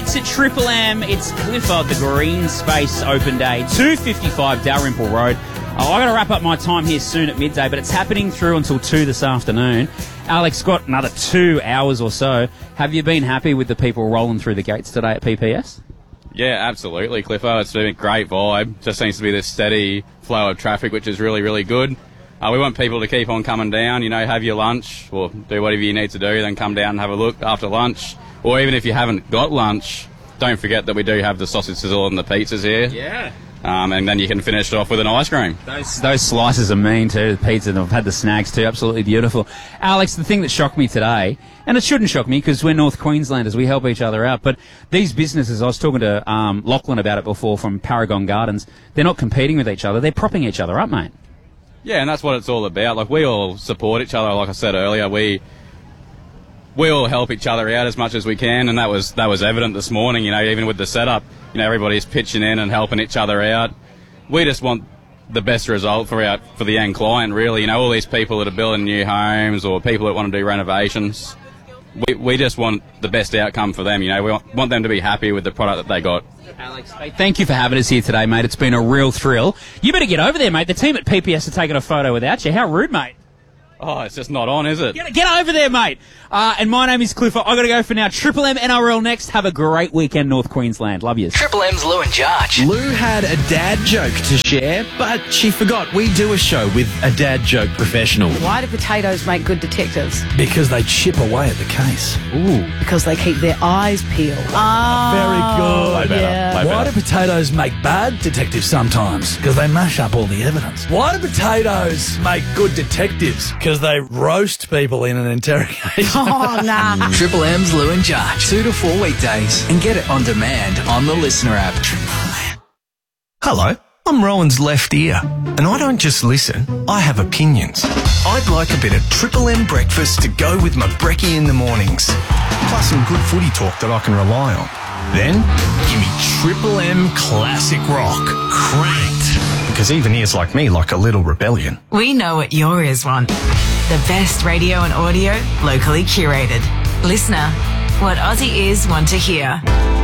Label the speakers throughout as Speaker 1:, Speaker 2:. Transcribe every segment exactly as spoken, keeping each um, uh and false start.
Speaker 1: It's a Triple M. It's Clifford, the Green Space Open Day, two fifty-five Dalrymple Road. Oh, I've got to wrap up my time here soon at midday, but it's happening through until two this afternoon. Alex, got another two hours or so. Have you been happy with the people rolling through the gates today at P P S?
Speaker 2: Yeah, absolutely, Clifford. It's been a great vibe. Just seems to be this steady flow of traffic, which is really, really good. Uh, we want people to keep on coming down, you know, have your lunch or do whatever you need to do, then come down and have a look after lunch. Or even if you haven't got lunch, don't forget that we do have the sausage sizzle and the pizzas here.
Speaker 1: Yeah.
Speaker 2: Um, and then you can finish it off with an ice cream.
Speaker 1: Those those slices are mean too, the pizza, and I've had the snags too, absolutely beautiful. Alex, the thing that shocked me today, and it shouldn't shock me because we're North Queenslanders, we help each other out, but these businesses, I was talking to um, Lachlan about it before from Paragon Gardens, they're not competing with each other, they're propping each other up, mate.
Speaker 2: Yeah, and that's what it's all about. Like, we all support each other, like I said earlier, we... we all help each other out as much as we can, and that was that was evident this morning, you know, even with the setup. You know, everybody's pitching in and helping each other out. We just want the best result for our, for the end client, really. You know, all these people that are building new homes or people that want to do renovations, we, we just want the best outcome for them, you know. We want, want them to be happy with the product that they got.
Speaker 1: Alex, mate, thank you for having us here today, mate. It's been a real thrill. You better get over there, mate. The team at P P S are taking a photo without you. How rude, mate.
Speaker 2: Oh, it's just not on, is it?
Speaker 1: Get, get over there, mate. Uh, and my name is Clifford. I've got to go for now. Triple M N R L next. Have a great weekend, North Queensland. Love you.
Speaker 3: Triple M's Lou and Jarge.
Speaker 4: Lou had a dad joke to share, but she forgot we do a show with a dad joke professional.
Speaker 5: Why do potatoes make good detectives?
Speaker 6: Because they chip away at the case.
Speaker 1: Ooh.
Speaker 5: Because they keep their eyes peeled.
Speaker 6: Oh, very good.
Speaker 4: Way better,
Speaker 5: yeah.
Speaker 4: way
Speaker 6: Why
Speaker 4: better.
Speaker 6: do potatoes make bad detectives sometimes? Because they mash up all the evidence. Why do potatoes make good detectives? Because they roast people in an interrogation.
Speaker 5: Oh, nah.
Speaker 3: Triple M's Lou and Jarge. Two to four weekdays. And get it on demand on the Listener app.
Speaker 7: Hello, I'm Rowan's left ear, and I don't just listen, I have opinions. I'd like a bit of Triple M breakfast to go with my brekkie in the mornings, plus some good footy talk that I can rely on. Then, give me Triple M Classic Rock, cranked, because even ears like me like a little rebellion.
Speaker 8: We know what your ears want. The best radio and audio, locally curated. Listener, what Aussie ears want to hear.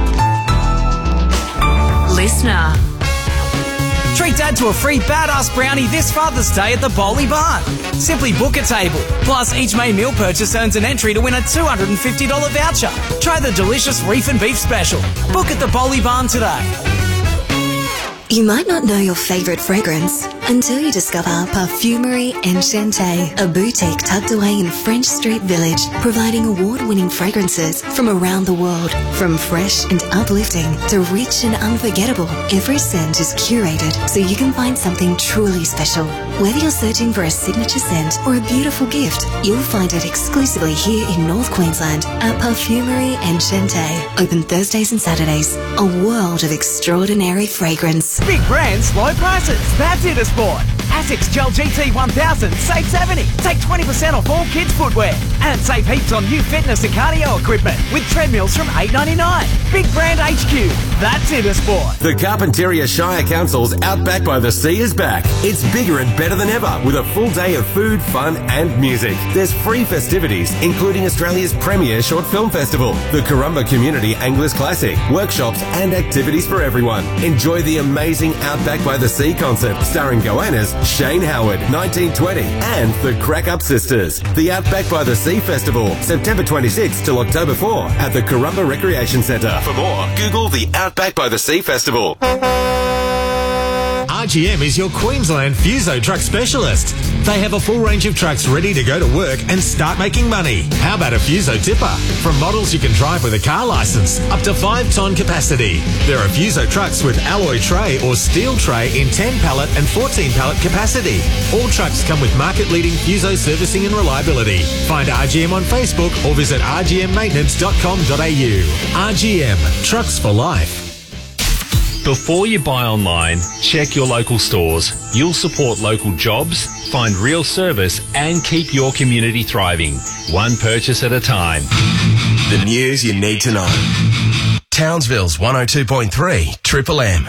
Speaker 8: Listener.
Speaker 9: Treat Dad to a free badass brownie this Father's Day at the Bowley Barn. Simply book a table. Plus, each May meal purchase earns an entry to win a two hundred fifty dollars voucher. Try the delicious Reef and Beef Special. Book at the Bowley Barn today.
Speaker 10: You might not know your favourite fragrance until you discover Parfumerie Enchanté, a boutique tucked away in French Street Village, providing award-winning fragrances from around the world. From fresh and uplifting to rich and unforgettable, every scent is curated so you can find something truly special. Whether you're searching for a signature scent or a beautiful gift, you'll find it exclusively here in North Queensland at Parfumerie Enchanté. Open Thursdays and Saturdays. A world of extraordinary fragrance.
Speaker 9: Big brands, low prices. That's it, a sport. Asics Gel G T one thousand, save seventy. Take twenty percent off all kids' footwear. And save heaps on new fitness and cardio equipment with treadmills from eight ninety-nine. Big brand H Q. That's it, a sport.
Speaker 11: The Carpentaria Shire Council's Outback by the Sea is back. It's bigger and better than ever with a full day of food, fun and music. There's free festivities, including Australia's premier short film festival, the Currumbin Community Anglers Classic, workshops and activities for everyone. Enjoy the amazing Outback by the Sea concert starring Goannas, Shane Howard, nineteen twenty, and the Crack Up Sisters. The Outback by the Sea Festival, September twenty-sixth till October fourth at the Currumbin Recreation Centre. For more, Google the Outback by the Sea Festival.
Speaker 12: R G M is your Queensland Fuso truck specialist. They have a full range of trucks ready to go to work and start making money. How about a Fuso tipper? From models you can drive with a car licence, up to five tonne capacity. There are Fuso trucks with alloy tray or steel tray in ten pallet and fourteen pallet capacity. All trucks come with market-leading Fuso servicing and reliability. Find R G M on Facebook or visit r g m maintenance dot com dot a u. R G M, trucks for life.
Speaker 13: Before you buy online, check your local stores. You'll support local jobs, find real service and keep your community thriving. One purchase at a time.
Speaker 7: The news you need to know. Townsville's one oh two point three Triple M.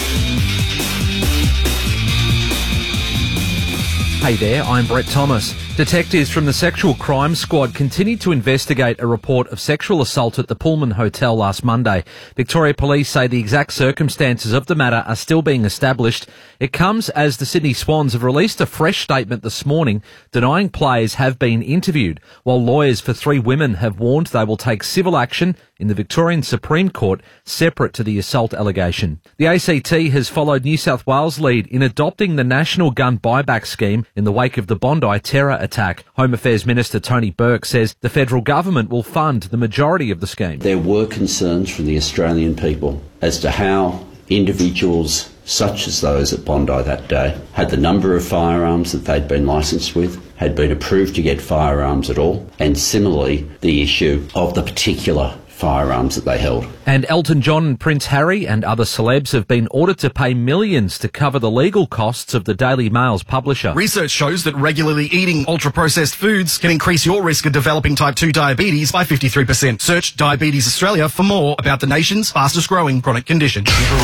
Speaker 14: Hey there, I'm Brett Thomas. Detectives from the Sexual Crime Squad continue to investigate a report of sexual assault at the Pullman Hotel last Monday. Victoria Police say the exact circumstances of the matter are still being established. It comes as the Sydney Swans have released a fresh statement this morning denying players have been interviewed, while lawyers for three women have warned they will take civil action in the Victorian Supreme Court separate to the assault allegation. The A C T has followed New South Wales' lead in adopting the National Gun Buyback Scheme in the wake of the Bondi terror attack. Home Affairs Minister Tony Burke says the federal government will fund the majority of the scheme.
Speaker 15: There were concerns from the Australian people as to how individuals such as those at Bondi that day had the number of firearms that they'd been licensed with, had been approved to get firearms at all, and similarly the issue of the particular firearms that they held.
Speaker 14: And Elton John and Prince Harry and other celebs have been ordered to pay millions to cover the legal costs of the Daily Mail's publisher.
Speaker 16: Research shows that regularly eating ultra-processed foods can increase your risk of developing type two diabetes by fifty-three percent. Search Diabetes Australia for more about the nation's fastest growing chronic condition.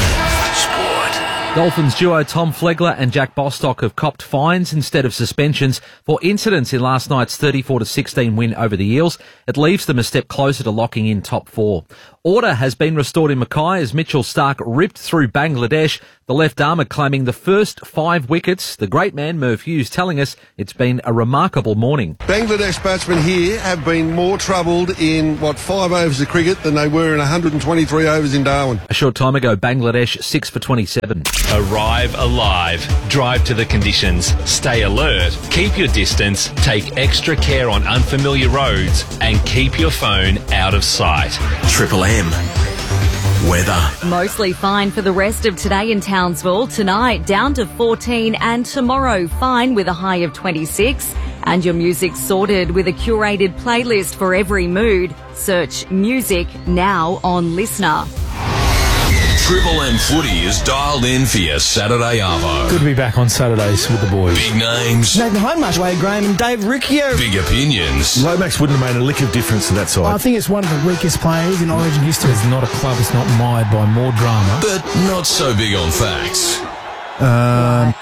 Speaker 14: Dolphins duo Tom Flegler and Jack Bostock have copped fines instead of suspensions for incidents in last night's thirty-four to sixteen win over the Eels. It leaves them a step closer to locking in top four. Order has been restored in Mackay as Mitchell Starc ripped through Bangladesh, the left armour claiming the first five wickets. The great man Merv Hughes telling us it's been a remarkable morning.
Speaker 17: Bangladesh batsmen here have been more troubled in, what, five overs of cricket than they were in one hundred twenty-three overs in Darwin.
Speaker 14: A short time ago, Bangladesh six for twenty-seven.
Speaker 13: Arrive alive. Drive to the conditions. Stay alert. Keep your distance. Take extra care on unfamiliar roads. And keep your phone out of sight.
Speaker 7: Triple M. Weather.
Speaker 18: Mostly fine for the rest of today in Townsville. Tonight down to fourteen and tomorrow fine with a high of twenty-six. And your music sorted with a curated playlist for every mood. Search music now on Listener.
Speaker 19: Triple M Footy is dialed in for your Saturday arvo.
Speaker 6: Good to be back on Saturdays with the boys.
Speaker 19: Big names.
Speaker 20: Nathan Hindmarsh, Wade Graham and Dave Riccio.
Speaker 19: Big opinions.
Speaker 21: Lomax wouldn't have made a lick of difference to that side.
Speaker 22: I think it's one of the weakest players in Origin history.
Speaker 6: There's not a club that's not mired by more drama.
Speaker 19: But not so big on facts.
Speaker 21: Um...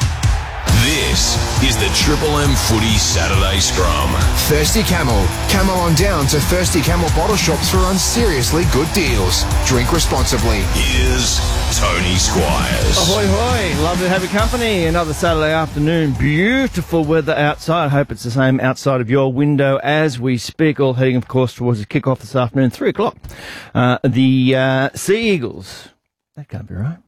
Speaker 19: This is the Triple M Footy Saturday Scrum.
Speaker 23: Thirsty Camel. Camel on down to Thirsty Camel bottle shops for on seriously good deals. Drink responsibly.
Speaker 19: Here's Tony Squires.
Speaker 24: Ahoy, hoy. Love to have your company. Another Saturday afternoon. Beautiful weather outside. I hope it's the same outside of your window as we speak. All heading, of course, towards the kick-off this afternoon, three o'clock. Uh, the uh, Sea Eagles. That can't be right.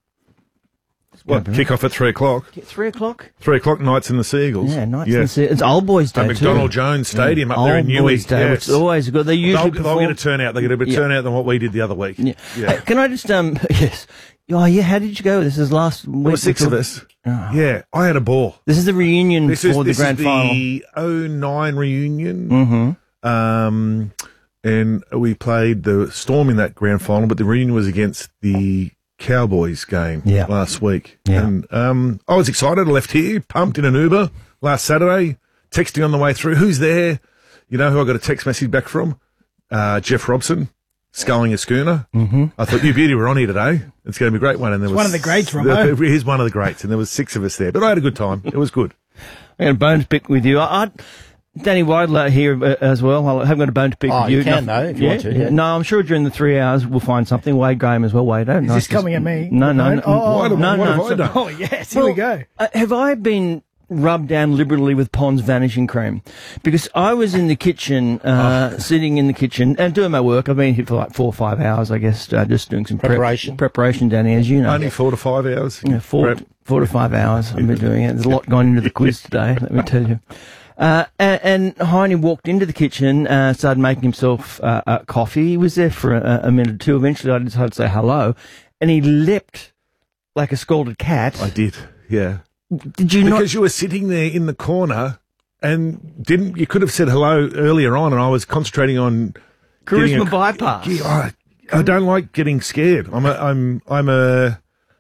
Speaker 21: What, kick off at three o'clock?
Speaker 24: Three o'clock?
Speaker 21: Three o'clock, Knights in the Sea Eagles.
Speaker 24: Yeah, Knights in the Sea Eagles. It's Old Boys Day,
Speaker 21: At McDonald
Speaker 24: too.
Speaker 21: Jones Stadium
Speaker 24: yeah.
Speaker 21: up there in Newey.
Speaker 24: Old Boys Day,
Speaker 21: yes.
Speaker 24: which is always good. They usually
Speaker 21: They'll,
Speaker 24: perform...
Speaker 21: they'll get a turnout. They get a bit of
Speaker 24: yeah.
Speaker 21: turnout than what we did the other week.
Speaker 24: Yeah.
Speaker 21: yeah.
Speaker 24: Hey, can I just, um, yes. Oh, yeah, how did you go? This is last week.
Speaker 21: There were six of us. Oh. Yeah, I had a ball.
Speaker 24: This is the reunion
Speaker 21: this
Speaker 24: for
Speaker 21: is,
Speaker 24: the
Speaker 21: this
Speaker 24: grand
Speaker 21: is
Speaker 24: final.
Speaker 21: the oh nine reunion.
Speaker 24: Mm-hmm.
Speaker 21: Um, and we played the Storm in that grand final, but the reunion was against the Cowboys game
Speaker 24: yeah.
Speaker 21: last week.
Speaker 24: Yeah.
Speaker 21: And um, I was excited. I left here, pumped in an Uber last Saturday, texting on the way through. Who's there? You know who I got a text message back from? Uh, Jeff Robson, sculling a schooner.
Speaker 24: Mm-hmm.
Speaker 21: I thought, you beauty, we're on here today. It's going to be a great one. And there
Speaker 22: it's
Speaker 21: was
Speaker 22: one of the greats, Robbo.
Speaker 21: He's one of the greats, and there was six of us there. But I had a good time. It was good.
Speaker 24: I got a bone to pick with you. I, I, Danny Weidler here uh, as well. I haven't got a bone to pick
Speaker 22: oh,
Speaker 24: with you.
Speaker 22: you can,
Speaker 24: no,
Speaker 22: though, if you
Speaker 24: yeah,
Speaker 22: want to.
Speaker 24: Yeah.
Speaker 22: Yeah.
Speaker 24: No, I'm sure during the three hours we'll find something. Wade Graham as well. Wade,
Speaker 22: Is
Speaker 24: nice
Speaker 22: this coming at me?
Speaker 24: No, no, no.
Speaker 22: Oh,
Speaker 21: what,
Speaker 24: no,
Speaker 21: what
Speaker 24: no.
Speaker 21: have I
Speaker 24: so,
Speaker 21: done?
Speaker 22: Oh, yes, here
Speaker 24: well,
Speaker 22: we go.
Speaker 24: Uh, have I been rubbed down liberally with Pond's Vanishing Cream? Because I was in the kitchen, uh, oh. sitting in the kitchen and doing my work. I've been here for like four or five hours, I guess, uh, just doing some
Speaker 22: preparation.
Speaker 24: Prep, preparation, Danny, as you know.
Speaker 21: Only four to five hours.
Speaker 24: Yeah, four, four to five hours I've been doing it. There's a lot gone into the quiz today, let me tell you. Uh, and, and Heine walked into the kitchen, uh, started making himself uh, a coffee. He was there for a, a minute or two. Eventually, I decided to say hello, and he leapt like a scalded cat.
Speaker 21: I did, yeah.
Speaker 24: Did you
Speaker 21: because
Speaker 24: not?
Speaker 21: Because you were sitting there in the corner, and didn't you could have said hello earlier on, and I was concentrating on
Speaker 24: charisma
Speaker 21: a,
Speaker 24: bypass.
Speaker 21: I, I don't like getting scared. I'm a, I'm I'm a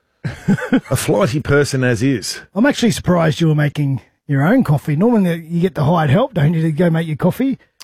Speaker 21: a flighty person as is.
Speaker 22: I'm actually surprised you were making your own coffee. Normally you get the hired help, don't you, to go make your coffee?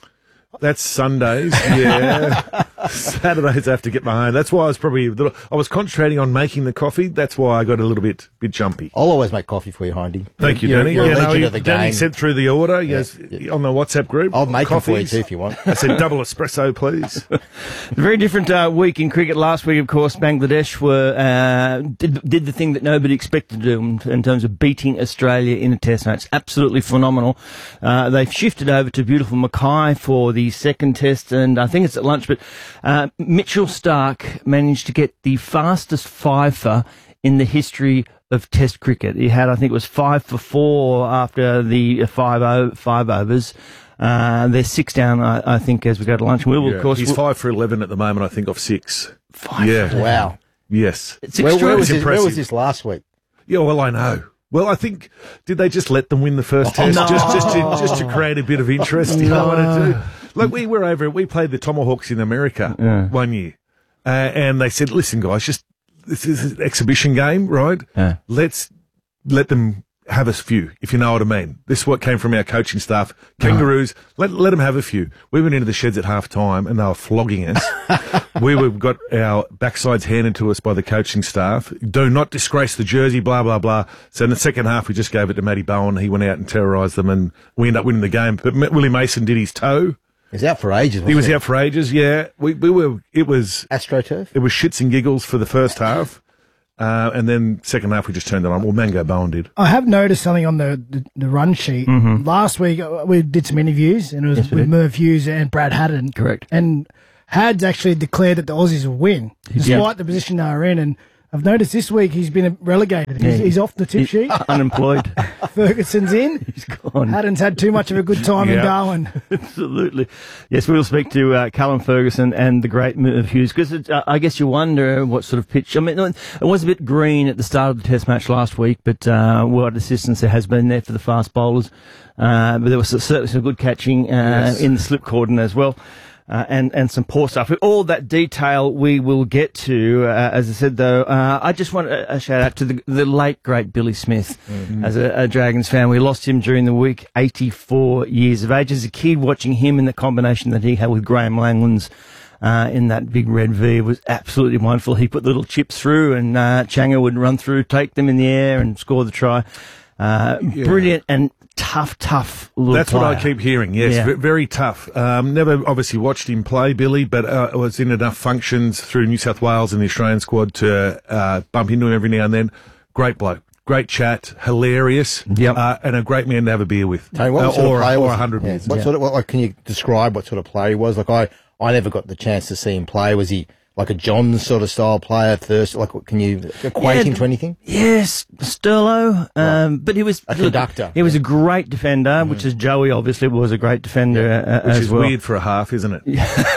Speaker 21: That's Sundays, yeah. Saturdays I have to get my own. That's why I was probably a little, I was concentrating on making the coffee. That's why I got a little bit bit jumpy.
Speaker 1: I'll always make coffee for you, Hindy.
Speaker 21: Thank you,
Speaker 1: You're-
Speaker 21: Danny.
Speaker 1: you're a
Speaker 21: yeah,
Speaker 1: legend
Speaker 21: no,
Speaker 1: of the
Speaker 21: Danny
Speaker 1: game.
Speaker 21: sent through the order
Speaker 1: Yeah,
Speaker 21: yes, on the WhatsApp group.
Speaker 1: I'll make them for you
Speaker 21: Coffees.
Speaker 1: too if you want.
Speaker 21: I said double espresso, please.
Speaker 24: A very different uh, week in cricket. Last week, of course, Bangladesh were uh, did, did the thing that nobody expected to do in, in terms of beating Australia in a test match. Absolutely phenomenal. Uh, they've shifted over to beautiful Mackay for the second test, and I think it's at lunch, but uh, Mitchell Stark managed to get the fastest fifer in the history of Test cricket. He had, I think it was five for four after the five, o- five overs. Uh, they're six down, I, I think, as we go to lunch. We will,
Speaker 21: Yeah,
Speaker 24: of course,
Speaker 21: he's
Speaker 24: we'll-
Speaker 21: five for eleven at the moment, I think, off six.
Speaker 24: Five
Speaker 21: yeah.
Speaker 24: for
Speaker 1: Wow.
Speaker 21: Yes.
Speaker 24: It's
Speaker 1: Where, where, was
Speaker 21: It's
Speaker 1: this, where was
Speaker 21: impressive.
Speaker 1: this last week?
Speaker 21: Yeah, well, I know. Well, I think, did they just let them win the first test
Speaker 24: no.
Speaker 21: just just to, just to create a bit of interest? You know what I do? Like, we were over, we played the Tomahawks in America
Speaker 24: Yeah.
Speaker 21: one year, uh, and they said, listen, guys, just, this is an exhibition game, right?
Speaker 24: Yeah.
Speaker 21: Let's let them have a few, if you know what I mean. This is what came from our coaching staff. Kangaroos, let, let them have a few. We went into the sheds at half time and they were flogging us. we were got our backsides handed to us by the coaching staff. Do not disgrace the jersey, blah, blah, blah. So in the second half, we just gave it to Matty Bowen. He went out and terrorised them and we ended up winning the game. But M- Willie Mason did his toe.
Speaker 1: He was out for ages.
Speaker 21: He was
Speaker 1: wasn't
Speaker 21: out for ages, yeah. We, we were, it was,
Speaker 1: AstroTurf?
Speaker 21: it was shits and giggles for the first half. Uh, and then second half, we just turned it on. Well, Mango Bowen did.
Speaker 22: I have noticed something on the, the, the run sheet.
Speaker 21: Mhm.
Speaker 22: Last week, uh, we did some interviews, and it was
Speaker 24: Yes, we
Speaker 22: with
Speaker 24: did.
Speaker 22: Merv Hughes and Brad Haddon.
Speaker 24: Correct.
Speaker 22: And Had's actually declared that the Aussies will win,
Speaker 24: He did.
Speaker 22: despite the position they are in. And I've noticed this week he's been relegated. He's,
Speaker 24: Yeah.
Speaker 22: he's off the tip
Speaker 24: He's
Speaker 22: sheet.
Speaker 24: unemployed.
Speaker 22: Ferguson's in.
Speaker 24: He's gone.
Speaker 22: Haddon's had too much of a good time in
Speaker 21: Yeah.
Speaker 22: Darwin.
Speaker 24: Absolutely. Yes, we'll speak to uh, Callum Ferguson and the great Merv Hughes, because uh, I guess you wonder what sort of pitch. I mean, it was a bit green at the start of the test match last week, but uh, what assistance there has been there for the fast bowlers. Uh, but there was certainly some good catching uh,
Speaker 21: Yes.
Speaker 24: in the slip cordon as well. Uh, and, and some poor stuff. All that detail we will get to. Uh, as I said, though, uh, I just want a, a shout out to the, the late, great Billy Smith.
Speaker 21: Mm-hmm.
Speaker 24: As a, a Dragons fan, we lost him during the week, eighty-four years of age. As a kid, watching him in the combination that he had with Graham Langlands uh, in that big red V was absolutely wonderful. He put little chips through, and uh, Changa would run through, take them in the air, and score the try. Uh,
Speaker 21: Yeah.
Speaker 24: Brilliant and tough, tough little
Speaker 21: That's what I
Speaker 24: player.
Speaker 21: keep hearing. Yes,
Speaker 24: Yeah.
Speaker 21: ve- very tough. Um, never obviously watched him play, Billy, but uh, I was in enough functions through New South Wales and the Australian squad to uh, bump into him every now and then. Great bloke, great chat, hilarious,
Speaker 24: Yep.
Speaker 21: uh, and a great man to have a beer with,
Speaker 1: Tony, what
Speaker 21: Uh,
Speaker 1: sort
Speaker 21: or
Speaker 1: of player
Speaker 21: or
Speaker 1: was
Speaker 21: a hundred
Speaker 1: yeah,
Speaker 21: beers.
Speaker 1: What
Speaker 24: Yeah.
Speaker 1: sort of? What, like, can you describe what sort of player he was? Like, I, I never got the chance to see him play. Was he like a Johns sort of style player? Thirst? Like, what, can you equate
Speaker 24: Yeah,
Speaker 1: him to anything?
Speaker 24: Yes, Sterlo, um, but he was
Speaker 1: A conductor.
Speaker 24: He was a great defender, which is Joey. Obviously, was a great defender uh,
Speaker 21: Which
Speaker 24: as
Speaker 21: is
Speaker 24: well.
Speaker 21: weird for a half, isn't it?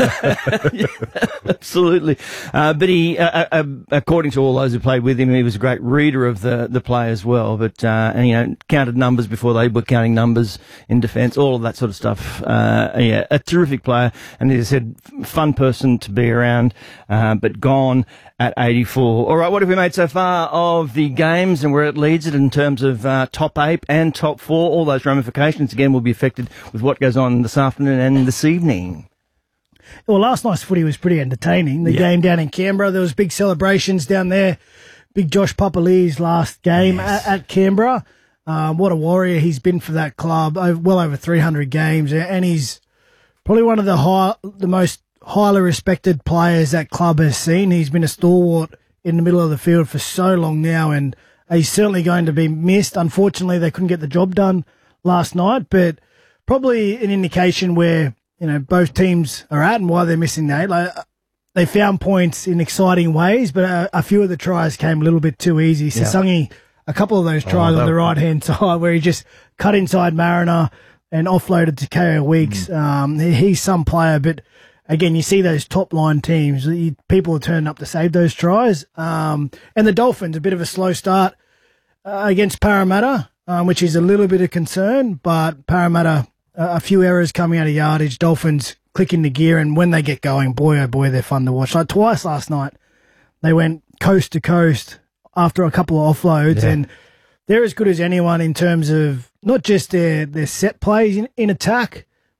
Speaker 24: Absolutely, uh, but he, uh, uh, according to all those who played with him, he was a great reader of the the play as well. But uh, and you know, counted numbers before they were counting numbers in defence, all of that sort of stuff. Uh, yeah, a terrific player, and as I said, fun person to be around. Uh, but gone at eighty-four. All right, what have we made so far of the games and where it leads it in terms of uh, top eight and top four? All those ramifications, again, will be affected with what goes on this afternoon and this evening.
Speaker 22: Well, last night's footy was pretty entertaining. The
Speaker 24: Yeah.
Speaker 22: game down in Canberra, there was big celebrations down there. Big Josh Papali's last game at, at Canberra. Um, what a warrior he's been for that club. Over, well over three hundred games, and he's probably one of the high, the most highly respected players that club has seen. He's been a stalwart in the middle of the field for so long now, and he's certainly going to be missed. Unfortunately, they couldn't get the job done last night, but probably an indication where, you know, both teams are at and why they're missing the eight. Like, they found points in exciting ways, but a, a few of the tries came a little bit too easy.
Speaker 24: Yeah.
Speaker 22: Sasungi, a couple of those tries
Speaker 21: Oh,
Speaker 22: on the
Speaker 21: that-
Speaker 22: right-hand side where he just cut inside Mariner and offloaded to K O Weeks.
Speaker 21: Mm.
Speaker 22: Um, he, he's some player, but again, you see those top-line teams, you, people are turning up to save those tries. Um, and the Dolphins, a bit of a slow start uh, against Parramatta, um, which is a little bit of concern, but Parramatta, uh, a few errors coming out of yardage, Dolphins click into gear, and when they get going, boy, oh boy, they're fun to watch. Like twice last night, they went coast to coast after a couple of offloads,
Speaker 24: Yeah.
Speaker 22: and they're as good as anyone in terms of not just their, their set plays in, in attack,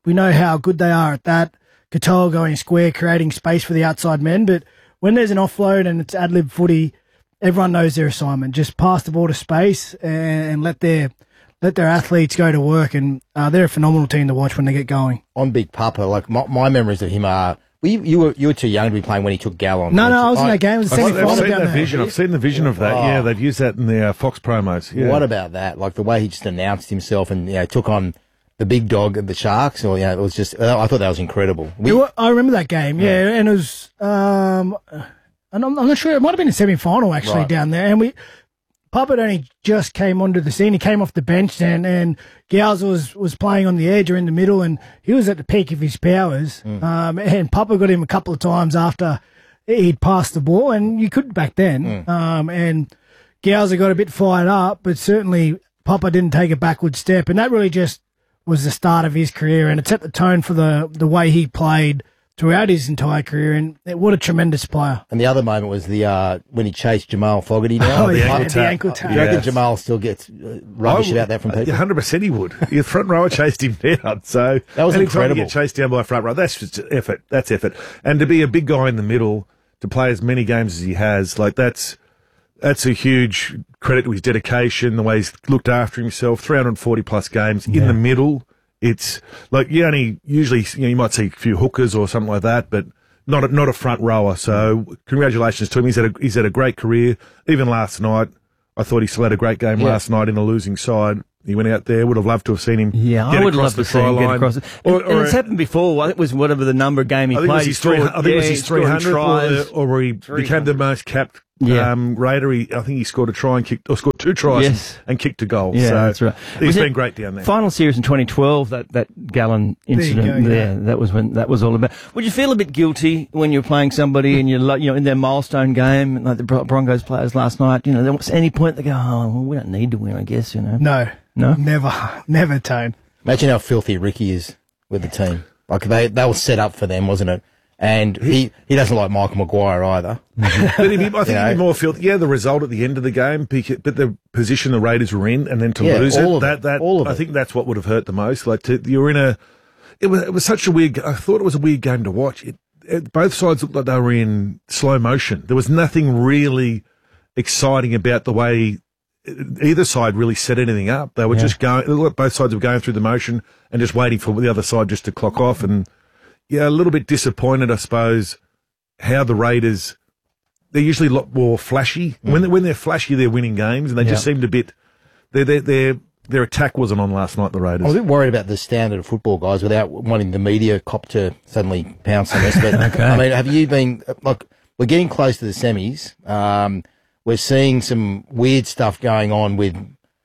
Speaker 22: we know how good they are at that. Katoa going square, creating space for the outside men. But when there's an offload and it's ad-lib footy, everyone knows their assignment. Just pass the ball to space and, and let their let their athletes go to work. And uh, they're a phenomenal team to watch when they get going.
Speaker 1: On Big Papa, like my, my memories of him are. Well, you, you were you were too young to be playing when he took Gal on.
Speaker 22: No, no, I was in that game. It was the
Speaker 21: I've
Speaker 22: semi-final
Speaker 21: seen
Speaker 22: down
Speaker 21: that
Speaker 22: there.
Speaker 21: vision. I've seen the vision of that.
Speaker 1: Oh.
Speaker 21: Yeah, they've used that in the uh, Fox promos. Yeah.
Speaker 1: What about that? Like the way he just announced himself and you know took on the big dog of the Sharks. Or you know, it was just. I thought that was incredible. We,
Speaker 22: It wa- I remember that game, yeah, and it was. Um, and I'm, I'm not sure. It might have been a semi-final actually
Speaker 1: Right.
Speaker 22: down there, and we. Papa only just came onto the scene. He came off the bench, and and Gals was was playing on the edge or in the middle, and he was at the peak of his powers.
Speaker 1: Mm.
Speaker 22: Um, and Papa got him a couple of times after he'd passed the ball, and you could back then.
Speaker 1: Mm.
Speaker 22: Um, and Gals got a bit fired up, but certainly Papa didn't take a backward step, and that really just was the start of his career, and it set the tone for the the way he played throughout his entire career. And what a tremendous player!
Speaker 1: And the other moment was the uh, when he chased Jamal Fogarty down.
Speaker 22: Oh,
Speaker 21: the
Speaker 22: yeah,
Speaker 21: ankle
Speaker 22: the
Speaker 21: tap.
Speaker 22: ankle tap.
Speaker 1: Do you reckon
Speaker 21: Yes.
Speaker 1: Jamal still gets uh, rubbish
Speaker 21: I
Speaker 1: about that from
Speaker 21: would-
Speaker 1: people?
Speaker 21: one hundred percent he would. Your front rower chased him down. So
Speaker 1: That was
Speaker 21: anytime
Speaker 1: incredible.
Speaker 21: you get chased down by a front rower, that's just effort. That's effort. And to be a big guy in the middle, to play as many games as he has, like that's that's a huge credit to his dedication, the way he's looked after himself. three hundred forty plus games in the middle. It's like you only usually you know you might see a few hookers or something like that, but not a, not a front rower. So congratulations to him. He's had a, he's had a great career. Even last night, I thought he still had a great game
Speaker 24: Yeah.
Speaker 21: last night in a losing side. He went out there. Would have loved to have seen him.
Speaker 24: Yeah,
Speaker 21: get
Speaker 24: I would
Speaker 21: across
Speaker 24: love
Speaker 21: the
Speaker 24: to see him
Speaker 21: try
Speaker 24: get
Speaker 21: line.
Speaker 24: across it.
Speaker 21: Or-
Speaker 24: and, and
Speaker 21: or
Speaker 24: it's
Speaker 21: a-
Speaker 24: happened before. I think it was whatever the number game he
Speaker 21: I think it
Speaker 24: played.
Speaker 21: was
Speaker 24: he
Speaker 21: his three.
Speaker 24: scored,
Speaker 21: I think it was
Speaker 24: yeah,
Speaker 21: his
Speaker 24: he scored
Speaker 21: three hundred,
Speaker 24: tries.
Speaker 21: or, or he became the most capped
Speaker 24: Yeah.
Speaker 21: um, Raider. He, I think he scored a try and kicked, or scored two tries
Speaker 24: Yes.
Speaker 21: and, and kicked a goal.
Speaker 24: Yeah,
Speaker 21: so
Speaker 24: that's right.
Speaker 21: He's
Speaker 24: Was
Speaker 21: been
Speaker 24: it
Speaker 21: great down there.
Speaker 24: Final series in twenty twelve, that, that Gallon
Speaker 22: you
Speaker 24: incident
Speaker 22: go,
Speaker 24: there,
Speaker 22: yeah.
Speaker 24: that was when that was all about. Would you feel a bit guilty when you're playing somebody and you're like, you know, in their milestone game, like the Bron- Broncos players last night, you know, there was any point they go, oh, well, we don't need to win, I guess, you know.
Speaker 22: No,
Speaker 24: No?
Speaker 22: never, never, Tone.
Speaker 1: Imagine how filthy Ricky is with the team. Like they they were set up for them, wasn't it? And he, he doesn't like Michael Maguire either.
Speaker 21: But if he, I think
Speaker 1: You
Speaker 21: he'd
Speaker 1: know?
Speaker 21: be more felt. Yeah, the result at the end of the game, bec- but the position the Raiders were in, and then to
Speaker 1: Yeah,
Speaker 21: lose
Speaker 1: all
Speaker 21: it,
Speaker 1: of
Speaker 21: that
Speaker 1: it,
Speaker 21: that
Speaker 1: all of
Speaker 21: I
Speaker 1: it.
Speaker 21: think that's what would have hurt the most. Like to, you're in a, it was it was such a weird. I thought it was a weird game to watch. It, it, both sides looked like they were in slow motion. There was nothing really exciting about the way either side really set anything up. They were
Speaker 24: Yeah.
Speaker 21: just going. It looked like both sides were going through the motion and just waiting for the other side just to clock off. And yeah, a little bit disappointed, I suppose, how the Raiders. They're usually a lot more flashy.
Speaker 1: Mm.
Speaker 21: When they, when they're flashy, they're winning games, and they just
Speaker 24: Yeah.
Speaker 21: seemed a bit. Their their their their attack wasn't on last night. The
Speaker 1: I was
Speaker 21: Raiders.
Speaker 1: a bit worried about the standard of football, guys, without wanting the media cop to suddenly pounce on us. But
Speaker 24: Okay.
Speaker 1: I mean, have you been like we're getting close to the semis? Um, we're seeing some weird stuff going on with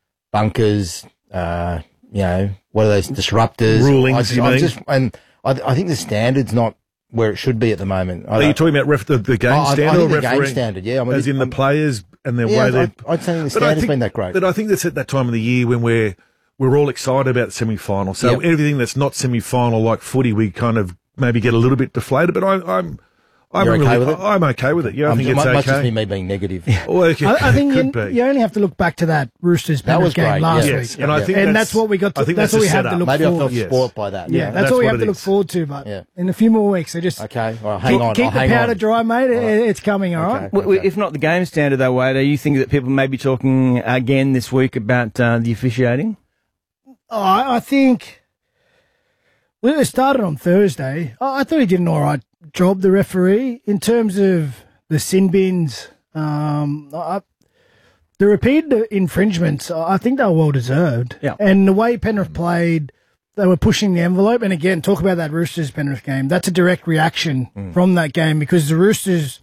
Speaker 1: bunkers. Uh, you know, what are those disruptors?
Speaker 21: Rulings,
Speaker 1: I just,
Speaker 21: you
Speaker 1: I
Speaker 21: mean?
Speaker 1: just and I, I think the standard's not where it should be at the moment. I
Speaker 21: Are you
Speaker 1: don't-
Speaker 21: talking about ref, the, the game
Speaker 1: I- I
Speaker 21: standard
Speaker 1: think
Speaker 21: or
Speaker 1: the game
Speaker 21: refereeing?
Speaker 1: standard, yeah, I'm a
Speaker 21: as
Speaker 1: bit-
Speaker 21: in the
Speaker 1: I'm-
Speaker 21: players and their
Speaker 1: Yeah,
Speaker 21: way they.
Speaker 1: I'd- I'd say the
Speaker 21: But I
Speaker 1: standard's
Speaker 21: think-
Speaker 1: been that great.
Speaker 21: But I think that's at that time of the year when we're we're all excited about the semi-final. So
Speaker 1: Yep.
Speaker 21: everything that's not semi-final like footy, we kind of maybe get a little bit deflated. But I, I'm. I'm
Speaker 1: You're okay
Speaker 21: really,
Speaker 1: with it?
Speaker 21: I'm okay with it. Yeah, I
Speaker 1: I'm-
Speaker 21: think
Speaker 1: it
Speaker 21: it's
Speaker 1: might, might
Speaker 21: okay.
Speaker 1: just be me being negative.
Speaker 21: Well, okay,
Speaker 22: I, I think
Speaker 21: could
Speaker 22: you,
Speaker 21: be.
Speaker 22: you only have to look back to that Roosters
Speaker 1: That was
Speaker 22: Penrith game
Speaker 1: great,
Speaker 22: last
Speaker 1: yeah.
Speaker 21: Yes,
Speaker 22: week,
Speaker 21: and I think
Speaker 22: and
Speaker 21: that's-
Speaker 22: that's what we got. To,
Speaker 21: I think
Speaker 22: that's,
Speaker 21: that's
Speaker 22: what we
Speaker 21: a
Speaker 22: have to
Speaker 21: setup.
Speaker 22: look
Speaker 1: Maybe I
Speaker 22: forward.
Speaker 1: felt
Speaker 21: Yes.
Speaker 1: spoilt by that.
Speaker 22: Yeah,
Speaker 1: Yeah,
Speaker 22: that's,
Speaker 21: that's
Speaker 22: what we
Speaker 21: what
Speaker 22: have
Speaker 21: it
Speaker 22: to look
Speaker 21: is.
Speaker 22: forward to. But
Speaker 1: Yeah.
Speaker 22: in a few more weeks, so just
Speaker 1: Okay, all right, hang
Speaker 22: keep,
Speaker 1: on.
Speaker 22: keep
Speaker 1: I'll
Speaker 22: the
Speaker 1: hang
Speaker 22: powder
Speaker 1: on.
Speaker 22: dry, mate. It-
Speaker 1: right.
Speaker 22: It's coming, all right.
Speaker 1: Okay.
Speaker 24: W- w- If not the game standard, though, Wade, do you think that people may be talking again this week about uh, the officiating?
Speaker 22: Oh, I, I think when it started on Thursday, I, I thought he did an all right job, the referee, in terms of the sin bins. Um, I, the repeated infringements, I think they were well deserved.
Speaker 24: Yeah.
Speaker 22: And the way Penrith played, they were pushing the envelope. And again, talk about that Roosters Penrith game. That's a direct reaction from that game because the Roosters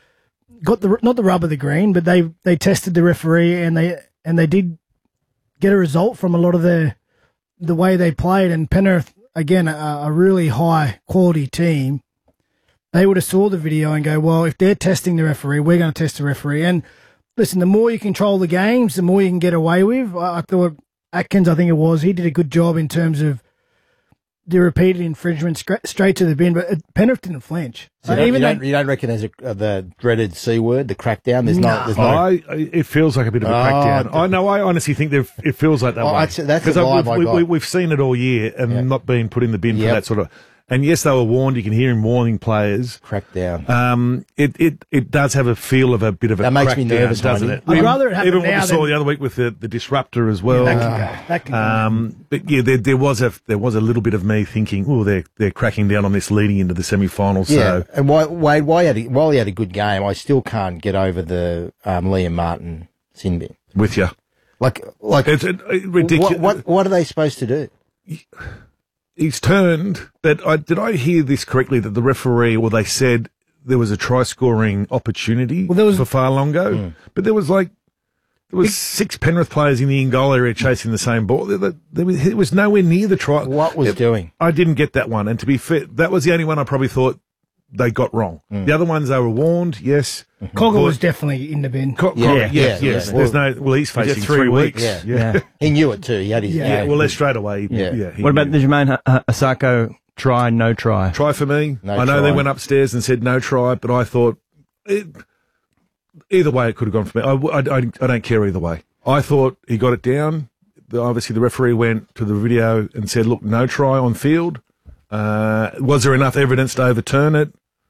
Speaker 22: got the not the rub of the green, but they they tested the referee and they and they did get a result from a lot of the the way they played. And Penrith, again, a, a really high quality team. They would have saw the video and go, well, if they're testing the referee, we're going to test the referee. And listen, the more you control the games, the more you can get away with. I, I thought Atkins, I think it was, he did a good job in terms of the repeated infringement stra- straight to the bin, but uh, Penrith didn't flinch.
Speaker 1: So
Speaker 22: Uh,
Speaker 1: you, don't,
Speaker 22: even
Speaker 1: you,
Speaker 22: though-
Speaker 1: don't, you don't reckon there's a, uh, the dreaded C word, the crackdown? There's not. There's no.
Speaker 21: I, it feels like a bit of a
Speaker 1: Oh,
Speaker 21: crackdown.
Speaker 1: d-
Speaker 21: I know. I honestly think that it feels like that
Speaker 1: Oh,
Speaker 21: way.
Speaker 1: that's- that's the
Speaker 21: 'Cause I-
Speaker 1: vibe I
Speaker 21: we've,
Speaker 1: got.
Speaker 21: we, we've seen it all year and not being put in the bin
Speaker 1: Yep.
Speaker 21: for that sort of. And yes, they were warned. You can hear him warning players.
Speaker 1: Crackdown.
Speaker 21: Um, it, it, it does have a feel of a bit of a
Speaker 1: That makes me
Speaker 21: crackdown,
Speaker 1: nervous,
Speaker 21: doesn't
Speaker 1: Heine.
Speaker 21: it?
Speaker 22: I'd
Speaker 21: Even-
Speaker 22: rather it happen
Speaker 21: Even what
Speaker 22: now
Speaker 21: we saw
Speaker 22: than-
Speaker 21: the other week with the, the disruptor as well.
Speaker 22: Yeah, that can go. That can go.
Speaker 21: Um, but yeah, there, there was a there was a little bit of me thinking, oh, they're they're cracking down on this leading into the semi-finals.
Speaker 1: Yeah,
Speaker 21: So
Speaker 1: and why, Wade, why he had a, while he had a good game, I still can't get over the um, Liam Martin sin bin.
Speaker 21: with you,
Speaker 1: Like, like
Speaker 21: it's it, it, ridiculous.
Speaker 1: What, what what are they supposed to do?
Speaker 21: He's turned that. I, did I hear this correctly? That the referee, well, they said there was a try scoring opportunity
Speaker 22: Well, there was-
Speaker 21: for Farlongo,
Speaker 1: Mm.
Speaker 21: but there was like there was six Penrith players in the in goal area chasing the same ball. There, there, there was, it was nowhere near the try.
Speaker 1: What was
Speaker 21: It-
Speaker 1: doing?
Speaker 21: I didn't get that one, and to be fair, that was the only one I probably thought they got wrong.
Speaker 1: Mm.
Speaker 21: The other ones they were warned. Yes,
Speaker 22: Cogger was definitely in the bin.
Speaker 21: Co-
Speaker 1: Yeah,
Speaker 21: Co-
Speaker 1: yeah,
Speaker 21: yes,
Speaker 1: yeah,
Speaker 21: yes.
Speaker 1: yeah.
Speaker 21: There's no. Well, he's
Speaker 24: Is it
Speaker 21: facing
Speaker 24: three
Speaker 21: three,
Speaker 24: weeks?
Speaker 21: weeks.
Speaker 1: Yeah.
Speaker 21: yeah.
Speaker 1: He knew it too. He had his.
Speaker 22: Yeah.
Speaker 21: Yeah, well, they're straight away.
Speaker 1: Yeah.
Speaker 21: Yeah. he
Speaker 24: What about
Speaker 21: knew.
Speaker 24: the Jermaine Ha- Ha- Asako try, no try?
Speaker 21: Try for me.
Speaker 1: No
Speaker 21: I know they
Speaker 1: try.
Speaker 21: went upstairs and said no try, but I thought it, either way it could have gone for me. I, w- I- I- I don't care either way. I thought he got it down. The, obviously, the referee went to the video and said, "Look, no try on field." Uh, was there enough evidence to overturn it?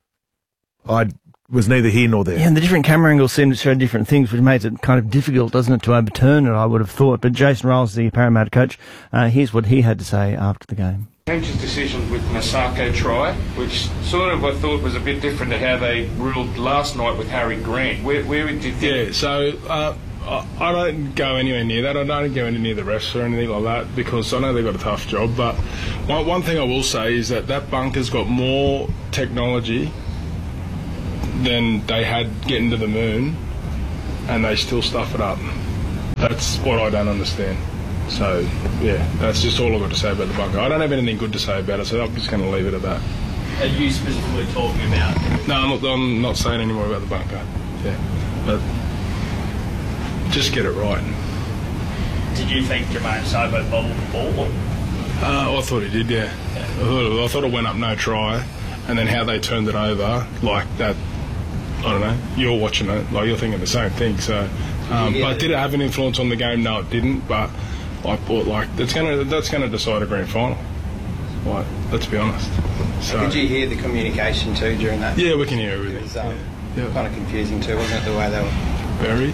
Speaker 21: I was neither here nor there.
Speaker 24: Yeah, and the different camera angles seem to show different things, which makes it kind of difficult, doesn't it, to overturn it, I would have thought. But Jason Rolls, the Parramatta coach, uh, here's what he had to say after the game.
Speaker 2: Coach's decision with Masako try, which sort of I thought was a bit different to how they ruled last night with Harry Grant. Where, where did you think?
Speaker 3: Yeah, so uh, I I don't go anywhere near that. I don't go anywhere near the refs or anything like that because I know they've got a tough job. But one, one thing I will say is that that bunker's got more technology than they had getting to the moon, and they still stuff it up. That's what I don't understand. So, yeah, that's just all I've got to say about the bunker. I don't have anything good to say about it, so I'm just going to leave it at that.
Speaker 4: Are you specifically talking about?
Speaker 3: No, I'm not, I'm not saying any more about the bunker. Yeah, but just get it right.
Speaker 4: Did you think Jermaine Sabo bobbled the ball?
Speaker 3: Uh, I thought he did, yeah. I thought, I thought it went up no try, and then how they turned it over, like that, I don't know, you're watching it, like you're thinking the same thing, so... Um, but did it have an influence on the game? No, it didn't, but I thought, like, that's going to that's gonna decide a grand final. Like, let's be honest. So,
Speaker 5: Did you hear the communication too during that?
Speaker 3: yeah, we can hear everything.
Speaker 5: It was um,
Speaker 3: Yeah.
Speaker 5: kind of confusing too, wasn't it, the way they were...
Speaker 3: Very.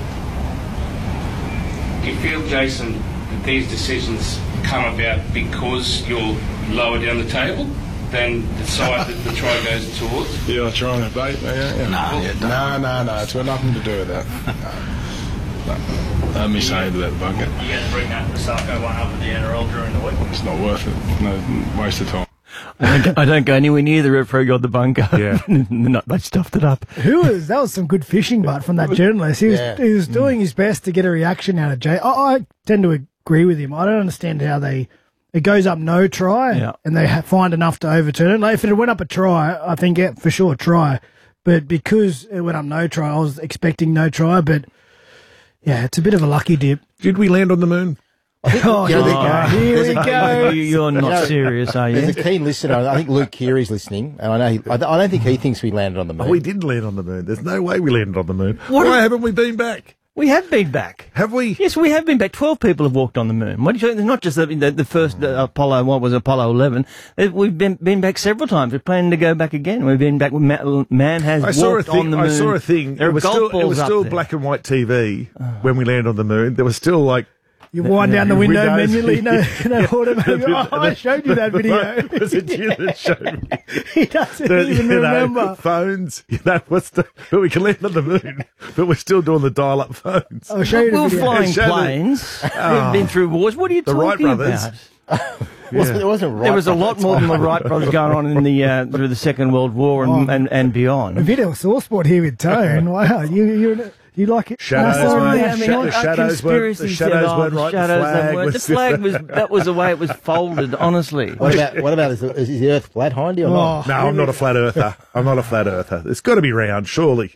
Speaker 2: Do you feel, Jason, that these decisions come about because you're lower down the table than the side that the try goes towards?
Speaker 3: Yeah, I'm trying to bait me, yeah, yeah.
Speaker 2: Nah,
Speaker 3: yeah, no, no, no, it's got nothing to do with that. No. No. Let me say about the bunker.
Speaker 4: You going to bring that Masako one up at the N R L during the week?
Speaker 3: It's not worth it. No, waste of time.
Speaker 24: I don't, I don't go anywhere near the referee or the bunker.
Speaker 21: Yeah.
Speaker 24: No, they stuffed it up.
Speaker 22: Who was that? Was some good fishing butt from that journalist. He was
Speaker 1: Yeah.
Speaker 22: he was doing his best to get a reaction out of Jay. I, I tend to agree with him. I don't understand how they it goes up no try
Speaker 24: Yeah.
Speaker 22: and they ha- find enough to overturn it. Like if it went up a try, I think yeah, for sure try. But because it went up no try, I was expecting no try. But yeah, it's a bit of a lucky dip.
Speaker 21: Did we land on the moon?
Speaker 22: Oh, here we go. Here we go.
Speaker 24: You're not
Speaker 1: You know,
Speaker 24: serious, are you?
Speaker 1: There's a keen listener. I think Luke Keary's listening, and I know he, I don't I don't think he thinks we landed on the moon.
Speaker 21: Oh, we didn't land on the moon. There's no way we landed on the moon.
Speaker 24: What
Speaker 21: Why
Speaker 24: a-
Speaker 21: haven't we been back?
Speaker 24: We have been back.
Speaker 21: Have we?
Speaker 24: Yes, we have been back. Twelve people have walked on the moon. What do you think? Not just the, the, the first uh, Apollo, what was it, Apollo eleven. Uh, We've been been back several times. We're planning to go back again. We've been back. Ma- Man has
Speaker 21: I
Speaker 24: walked
Speaker 21: saw a thing.
Speaker 24: on the moon.
Speaker 21: I saw a thing.
Speaker 24: There
Speaker 21: it
Speaker 24: are
Speaker 21: was
Speaker 24: golf
Speaker 21: still, it
Speaker 24: balls
Speaker 21: was
Speaker 24: up
Speaker 21: still
Speaker 24: there.
Speaker 21: black and white T V when we landed on the moon. There was still like
Speaker 22: You wind down the window
Speaker 21: Windows.
Speaker 22: manually. No, no automatic. Oh, I showed you that video.
Speaker 21: Was it you that showed me?
Speaker 22: He doesn't
Speaker 21: The-
Speaker 22: even
Speaker 21: you know,
Speaker 22: remember.
Speaker 21: phones. You know, what's the? But we can land on the moon, but we're still doing the dial-up phones.
Speaker 22: I'll show you the
Speaker 24: We're
Speaker 22: video.
Speaker 24: flying
Speaker 21: Show the-
Speaker 24: planes.
Speaker 21: Oh.
Speaker 24: We've been through wars. What are you
Speaker 21: The Wright
Speaker 24: talking
Speaker 21: brothers.
Speaker 24: about?
Speaker 1: Wasn't- It wasn't right.
Speaker 24: There was a lot more than the Wright brothers going on in the uh, through the Second World War and,
Speaker 22: Oh.
Speaker 24: and, and beyond.
Speaker 22: A video source sport here with Tone. Wow, you you you like it?
Speaker 21: Shadows,
Speaker 22: No,
Speaker 21: mate.
Speaker 22: yeah,
Speaker 24: I mean,
Speaker 21: Sha-
Speaker 24: all-
Speaker 21: the
Speaker 24: uh,
Speaker 21: shadows weren't- the
Speaker 24: conspiracy
Speaker 21: shadows
Speaker 24: said, oh,
Speaker 21: weren't
Speaker 24: the
Speaker 21: right, the
Speaker 24: shadows
Speaker 21: flag
Speaker 24: that weren't-
Speaker 21: was-
Speaker 24: The flag was that was the way it was folded. Honestly,
Speaker 1: What about what about is, is the Earth flat, Hindy, or not?
Speaker 21: No, I'm not a flat earther. I'm not a flat earther. It's got to be round, surely.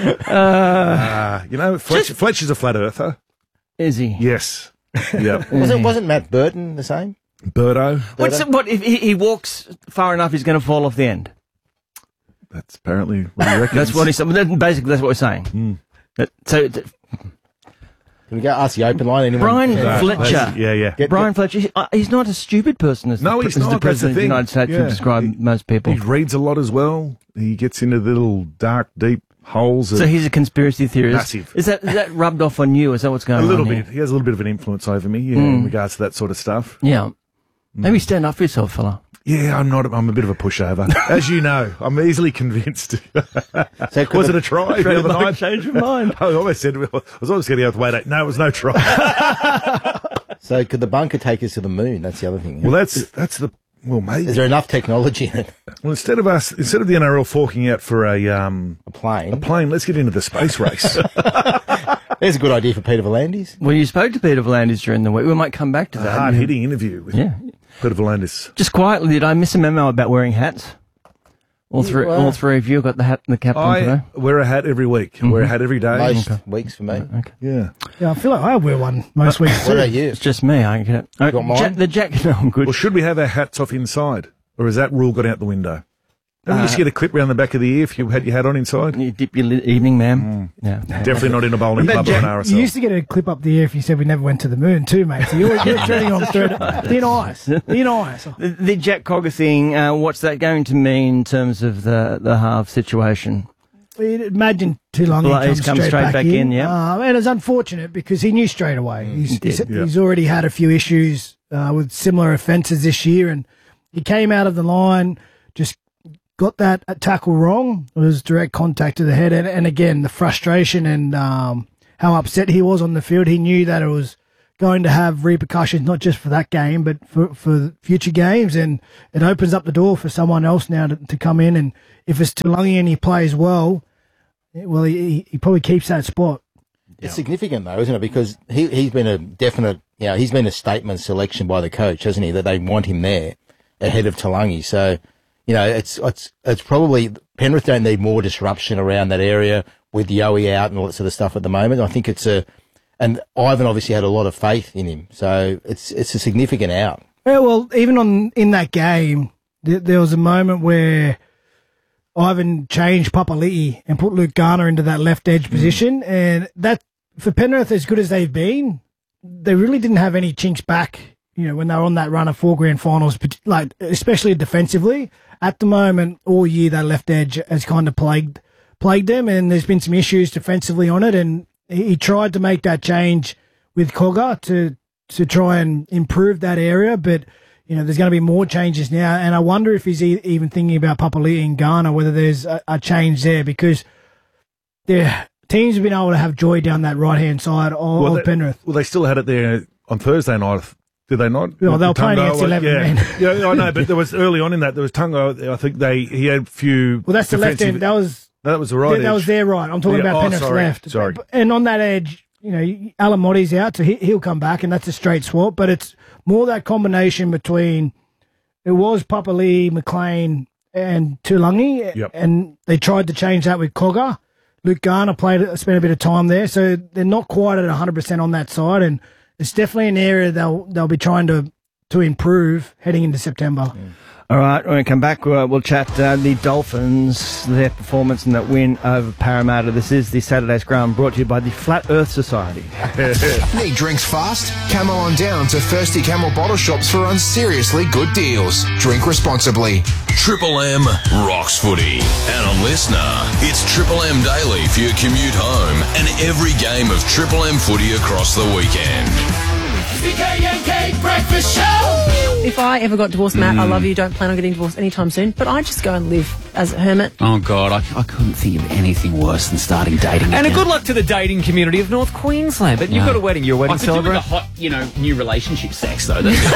Speaker 21: Uh, you know, Fletch, Fletcher's a flat earther.
Speaker 24: Is he?
Speaker 21: Yes. Yeah.
Speaker 1: wasn't wasn't Matt Burton the same?
Speaker 21: Birdo.
Speaker 24: What's it, what if he, he walks far enough? He's going to fall off the end.
Speaker 21: That's apparently what he reckons.
Speaker 24: That's what he's basically. That's what we're saying.
Speaker 21: Mm.
Speaker 24: That, so. Th-
Speaker 1: Can we go ask the open line? Anyone?
Speaker 24: Brian
Speaker 1: Yeah.
Speaker 24: Fletcher.
Speaker 21: Yeah, yeah.
Speaker 1: Get-
Speaker 24: Brian Fletcher. he- uh, He's not a stupid person as
Speaker 21: No,
Speaker 24: the,
Speaker 21: he's
Speaker 24: as
Speaker 21: not.
Speaker 24: the
Speaker 21: That's the
Speaker 24: president of the
Speaker 21: thing.
Speaker 24: United States
Speaker 21: Yeah.
Speaker 24: would describe
Speaker 21: He-
Speaker 24: most people.
Speaker 21: He reads a lot as well. He gets into the little dark, deep holes.
Speaker 24: So
Speaker 21: of-
Speaker 24: he's a conspiracy theorist.
Speaker 21: Massive.
Speaker 24: Is that is that rubbed off on you? Is that what's going
Speaker 21: a
Speaker 24: on?
Speaker 21: little
Speaker 24: here?
Speaker 21: bit. He has a little bit of an influence over me, yeah,
Speaker 24: Mm.
Speaker 21: in regards to that sort of stuff.
Speaker 24: Yeah. Maybe stand up for yourself, fella.
Speaker 21: Yeah, I'm not. I'm a bit of a pushover, as you know. I'm easily convinced.
Speaker 1: So
Speaker 21: was it a try the other night?
Speaker 24: Change your mind.
Speaker 21: I always said I was always getting out the way. That no, it was no try.
Speaker 1: So could the bunker take us to the moon? That's the other thing.
Speaker 21: Well, that's that's the well, maybe.
Speaker 1: Is there enough technology in it?
Speaker 21: Well, instead of us, instead of the N R L forking out for a um
Speaker 1: a plane,
Speaker 21: a plane, let's get into the space race.
Speaker 1: There's a good idea for Peter V'landys.
Speaker 24: Well, you spoke to Peter V'landys during the week. We might come back to
Speaker 21: A
Speaker 24: that.
Speaker 21: hard-hitting interview with
Speaker 24: Yeah.
Speaker 21: Peter V'landys.
Speaker 24: Just quietly, did I miss a memo about wearing hats? All
Speaker 1: You
Speaker 24: three,
Speaker 1: are.
Speaker 24: all three of you got the hat and the cap on
Speaker 21: I
Speaker 24: today.
Speaker 21: wear a hat every week. I wear a hat every day.
Speaker 1: Most
Speaker 24: Okay.
Speaker 1: weeks for me.
Speaker 24: Okay.
Speaker 21: Yeah.
Speaker 22: Yeah, I feel like I wear one most weeks
Speaker 1: What
Speaker 22: too.
Speaker 1: about you?
Speaker 24: It's just me. I get it. Uh,
Speaker 1: got mine?
Speaker 24: Ja- the jacket. No, I'm good.
Speaker 21: Well, should we have our hats off inside, or has that rule gone out the window? Don't you used to get a clip around the back of the ear if you had your hat on inside?
Speaker 24: You dip your li- evening, ma'am. Yeah.
Speaker 21: Definitely not in a bowling club or an R S
Speaker 22: You
Speaker 21: L.
Speaker 22: used to get a clip up the ear if you said we never went to the moon too, mate. So you're, you're treading on third, thin ice. Thin ice.
Speaker 24: The, the Jack Cogger thing. Uh, what's that going to mean in terms of the the half situation?
Speaker 22: Imagine too long
Speaker 24: Well,
Speaker 22: he
Speaker 24: he's
Speaker 22: comes
Speaker 24: come
Speaker 22: straight,
Speaker 24: straight
Speaker 22: back,
Speaker 24: back
Speaker 22: in.
Speaker 24: in, yeah.
Speaker 22: Uh, and it's unfortunate because he knew straight away. He's,
Speaker 24: He did,
Speaker 22: he's,
Speaker 21: yeah.
Speaker 22: he's already had a few issues uh, with similar offences this year, and he came out of the line, just got that tackle wrong. It was direct contact to the head, and, and again the frustration and um, how upset he was on the field. He knew that it was going to have repercussions, not just for that game, but for, for future games, and it opens up the door for someone else now to, to come in. And if it's Tulungi and he plays well, well, he, he probably keeps that spot.
Speaker 1: It's significant though, isn't it? Because he he's been a definite, you know, he's been a statement selection by the coach, hasn't he? That they want him there ahead of Tulungi. So, you know, it's it's it's probably Penrith don't need more disruption around that area with Yowie out and all that sort of stuff at the moment. I think it's a, and Ivan obviously had a lot of faith in him, so it's it's a significant out.
Speaker 22: Yeah, well, even on in that game, th- there was a moment where Ivan changed Papali'i and put Luke Garner into that left edge position, and that for Penrith, as good as they've been, they really didn't have any chinks back. You know, when they were on that run of four grand finals, but like especially defensively, at the moment all year that left edge has kind of plagued plagued them, and there's been some issues defensively on it. And he, he tried to make that change with Cogger to to try and improve that area, but you know there's going to be more changes now, and I wonder if he's e- even thinking about Papali'i and Garner, whether there's a, a change there, because their teams have been able to have joy down that right hand side of,
Speaker 21: Well,
Speaker 22: of
Speaker 21: they,
Speaker 22: Penrith.
Speaker 21: well, they still had it there on Thursday night. Did they not?
Speaker 22: Well, they were
Speaker 21: With
Speaker 22: playing
Speaker 21: Tungo,
Speaker 22: against eleven
Speaker 21: yeah.
Speaker 22: men.
Speaker 21: Yeah, I know, but there was early on in that there was Tungo. I think they he had a few.
Speaker 22: Well, that's the left
Speaker 21: defensive-
Speaker 22: end. That was
Speaker 21: No, that was the right.
Speaker 22: that, that
Speaker 21: edge.
Speaker 22: was their right. I'm talking
Speaker 21: Yeah,
Speaker 22: about
Speaker 21: oh,
Speaker 22: Penrith's
Speaker 21: sorry,
Speaker 22: left.
Speaker 21: Sorry.
Speaker 22: And on that edge, you know, Alan Motti's out, so he, he'll come back, and that's a straight swap. But it's more that combination between it was Papali'i, McLean, and Tulungi,
Speaker 21: Yep.
Speaker 22: and they tried to change that with Cogger. Luke Garner played, spent a bit of time there, so they're not quite at one hundred percent on that side, and it's definitely an area they'll they'll be trying to to improve heading into September.
Speaker 24: All right, when we come back, uh, we'll chat uh, the Dolphins, their performance in that win over Parramatta. This is the Saturday Scrum brought to you by the Flat Earth Society.
Speaker 23: Need drinks fast? Come on down to Thirsty Camel Bottle Shops for unseriously good deals. Drink responsibly.
Speaker 19: Triple M rocks footy. And on Listener, it's Triple M Daily for your commute home and every game of Triple M footy across the weekend.
Speaker 8: The K and K Breakfast Show. If I ever got divorced, Matt,
Speaker 9: Mm.
Speaker 8: I love you, don't plan on getting divorced anytime soon, but I just go and live as a hermit.
Speaker 9: Oh, God, I, I couldn't think of anything worse than starting dating
Speaker 14: And a
Speaker 9: again.
Speaker 14: good luck to the dating community of North Queensland. But you've
Speaker 9: No.
Speaker 14: got a wedding, you're a wedding
Speaker 9: I could do with
Speaker 14: celebrant.
Speaker 9: a hot, you know, new relationship sex, though. That's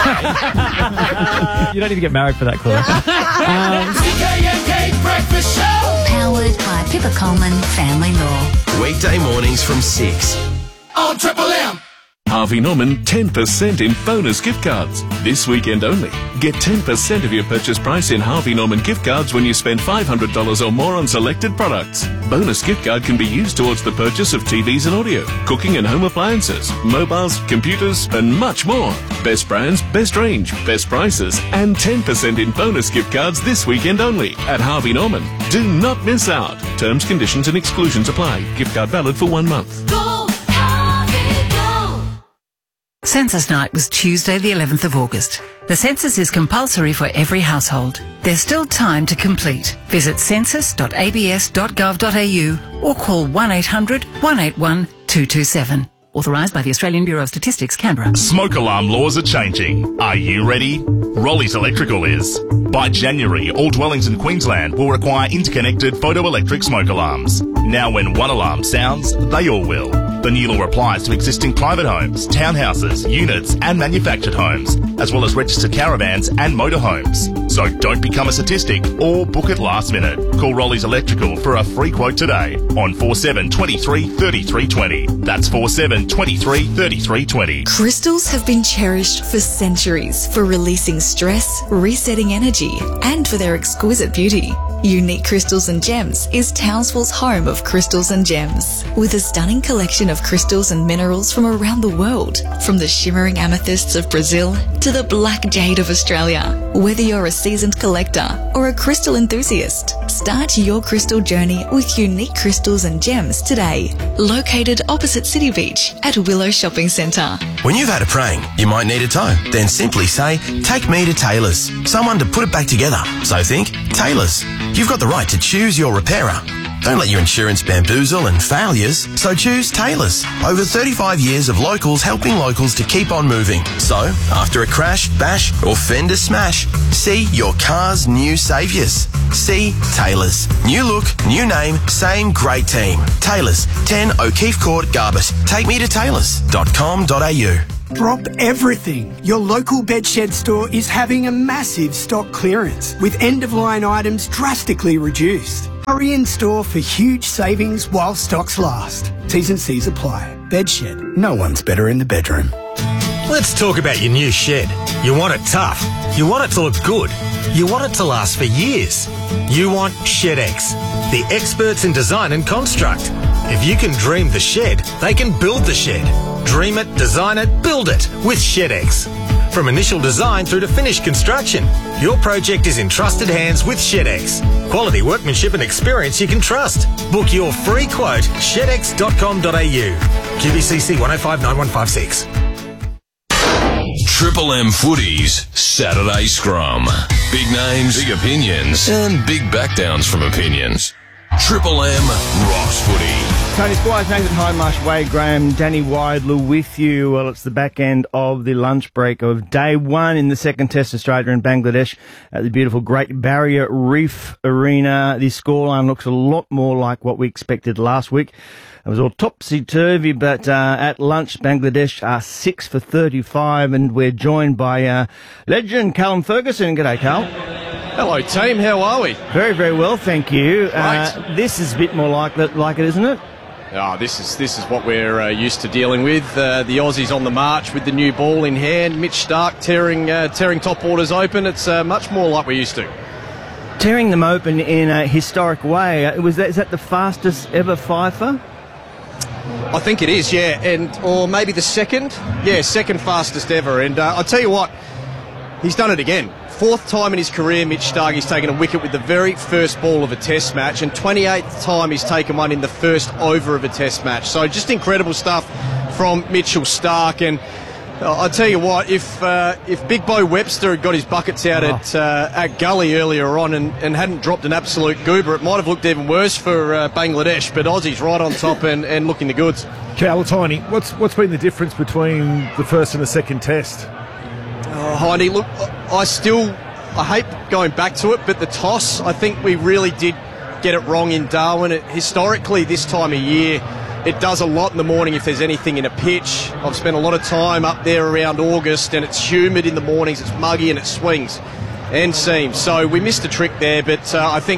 Speaker 14: You don't need to get married for that, Claire.
Speaker 8: The K and K Breakfast Show.
Speaker 10: Powered by Pippa Coleman Family Law.
Speaker 7: Weekday mornings from six.
Speaker 8: On Triple M.
Speaker 10: Harvey Norman ten percent in bonus gift cards. This weekend only. Get ten percent of your purchase price in Harvey Norman gift cards when you spend five hundred dollars or more on selected products. Bonus gift card can be used towards the purchase of T Vs and audio, cooking and home appliances, mobiles, computers, and much more. Best brands, best range, best prices, and ten percent in bonus gift cards this weekend only at Harvey Norman. Do not miss out. Terms, conditions and exclusions apply. Gift card valid for one month.
Speaker 8: Go, Harvey, go.
Speaker 11: Census night was Tuesday the eleventh of August. The census is compulsory for every household. There's still time to complete. Visit census dot a b s dot gov dot a u or call one eight hundred, one eight one, two two seven. Authorised by the Australian Bureau of Statistics, Canberra.
Speaker 12: Smoke alarm laws are changing. Are you ready? Rollies Electrical is. By January, all dwellings in Queensland will require interconnected photoelectric smoke alarms. Now when one alarm sounds, they all will. The new law applies to existing private homes, townhouses, units and manufactured homes, as well as registered caravans and motorhomes. So don't become a statistic or book it last minute. Call Rollies Electrical for a free quote today on four seven two three, three three two zero. That's four seven two three, three three two zero.
Speaker 15: Crystals have been cherished for centuries for releasing stress, resetting energy, and for their exquisite beauty. Unique Crystals and Gems is Townsville's home of crystals and gems, with a stunning collection of crystals and minerals from around the world, from the shimmering amethysts of Brazil to the black jade of Australia. Whether you're a seasoned collector or a crystal enthusiast, start your crystal journey with Unique Crystals and Gems today. Located opposite City Beach at Willow Shopping Centre.
Speaker 25: When you've had a praying, you might need a tow. Then simply say, take me to Taylor's. Someone to put it back together. So think, Taylor's. You've got the right to choose your repairer. Don't let your insurance bamboozle and failures, so choose Taylor's. Over thirty-five years of locals helping locals to keep on moving. So, after a crash, bash or fender smash, see your car's new saviours. See Taylor's. New look, new name, same great team. Taylor's, ten O'Keefe Court, Garbus. Take me to taylors dot com dot a u.
Speaker 26: Drop everything. Your local Bedshed store is having a massive stock clearance with end-of-line items drastically reduced. Hurry in store for huge savings while stocks last. T's and C's apply. Bedshed. No one's better in the bedroom.
Speaker 27: Let's talk about your new shed. You want it tough. You want it to look good. You want it to last for years. You want ShedX, the experts in design and construct. If you can dream the shed, they can build the shed. Dream it, design it, build it with ShedX. From initial design through to finished construction, your project is in trusted hands with ShedX. Quality workmanship and experience you can trust. Book your free quote, shed x dot com dot a u. Q B C C one oh five nine one five six.
Speaker 19: Triple M Footy's Saturday Scrum. Big names, big opinions, and big backdowns from opinions. Triple M rocks footy.
Speaker 24: Tony Squires, Nathan Hindmarsh, Wade Graham, Danny Widler with you. Well, it's the back end of the lunch break of day one in the second test, Australia and Bangladesh at the beautiful Great Barrier Reef Arena. The scoreline looks a lot more like what we expected last week. It was all topsy-turvy, but uh, at lunch, Bangladesh are six for thirty-five, and we're joined by uh, legend Callum Ferguson. G'day, Cal.
Speaker 28: Hello, team. How are we?
Speaker 24: Very, very well, thank you. Uh, this is a bit more like that, like it, isn't it?
Speaker 28: Oh, this is this is what we're uh, used to dealing with. Uh, the Aussies on the march with the new ball in hand. Mitch Starc tearing uh, tearing top orders open. It's uh, much more like we're used to.
Speaker 24: Tearing them open in a historic way. Was that, is that the fastest ever fifer?
Speaker 28: I think it is, yeah, and or maybe the second, yeah, second fastest ever. And uh, I'll tell you what, he's done it again. Fourth time in his career, Mitch Starc, he's taken a wicket with the very first ball of a test match, and twenty-eighth time he's taken one in the first over of a test match. So just incredible stuff from Mitchell Starc. And uh, I'll tell you what, if uh, if Big Bo Webster had got his buckets out oh. at uh, at Gully earlier on and, and hadn't dropped an absolute goober, it might have looked even worse for uh, Bangladesh. But Aussie's right on top and, and looking the goods.
Speaker 21: Cal, Tiny, what's what's been the difference between the first and the second test?
Speaker 28: Oh, Heidi, look, I still, I hate going back to it, but the toss, I think we really did get it wrong in Darwin. It, historically, this time of year, it does a lot in the morning if there's anything in a pitch. I've spent a lot of time up there around August, and it's humid in the mornings, it's muggy, and it swings and seams. So we missed a trick there, but uh, I think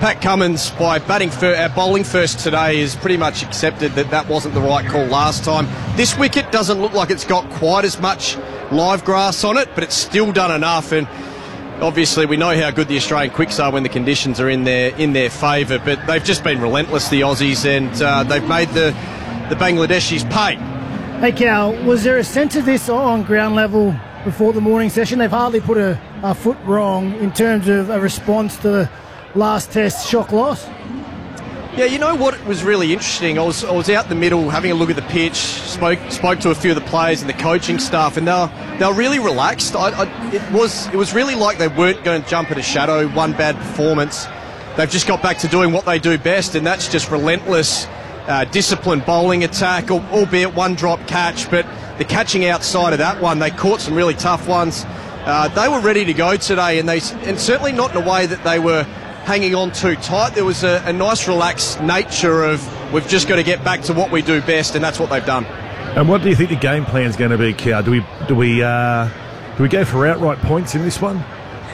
Speaker 28: Pat Cummins, by batting fir- uh, bowling first today, has pretty much accepted that that wasn't the right call last time. This wicket doesn't look like it's got quite as much live grass on it, but it's still done enough. And obviously, we know how good the Australian quicks are when the conditions are in their in their favour. But they've just been relentless, the Aussies, and uh, they've made the the Bangladeshis pay.
Speaker 22: Hey Cal, was there a sense of this on ground level before the morning session? They've hardly put a, a foot wrong in terms of a response to the last test shock loss.
Speaker 28: Yeah, you know what was really interesting? I was I was out in the middle having a look at the pitch, spoke spoke to a few of the players and the coaching staff, and they were, they were really relaxed. I, I, it was it was really like they weren't going to jump at a shadow, one bad performance. They've just got back to doing what they do best, and that's just relentless, uh, disciplined bowling attack, albeit one drop catch, but the catching outside of that one, they caught some really tough ones. Uh, they were ready to go today, and they and certainly not in a way that they were hanging on too tight. There was a, a nice relaxed nature of we've just got to get back to what we do best, and that's what they've done.
Speaker 21: And what do you think the game plan is going to be, Cow? Do we do we uh, do we go for outright points in this one?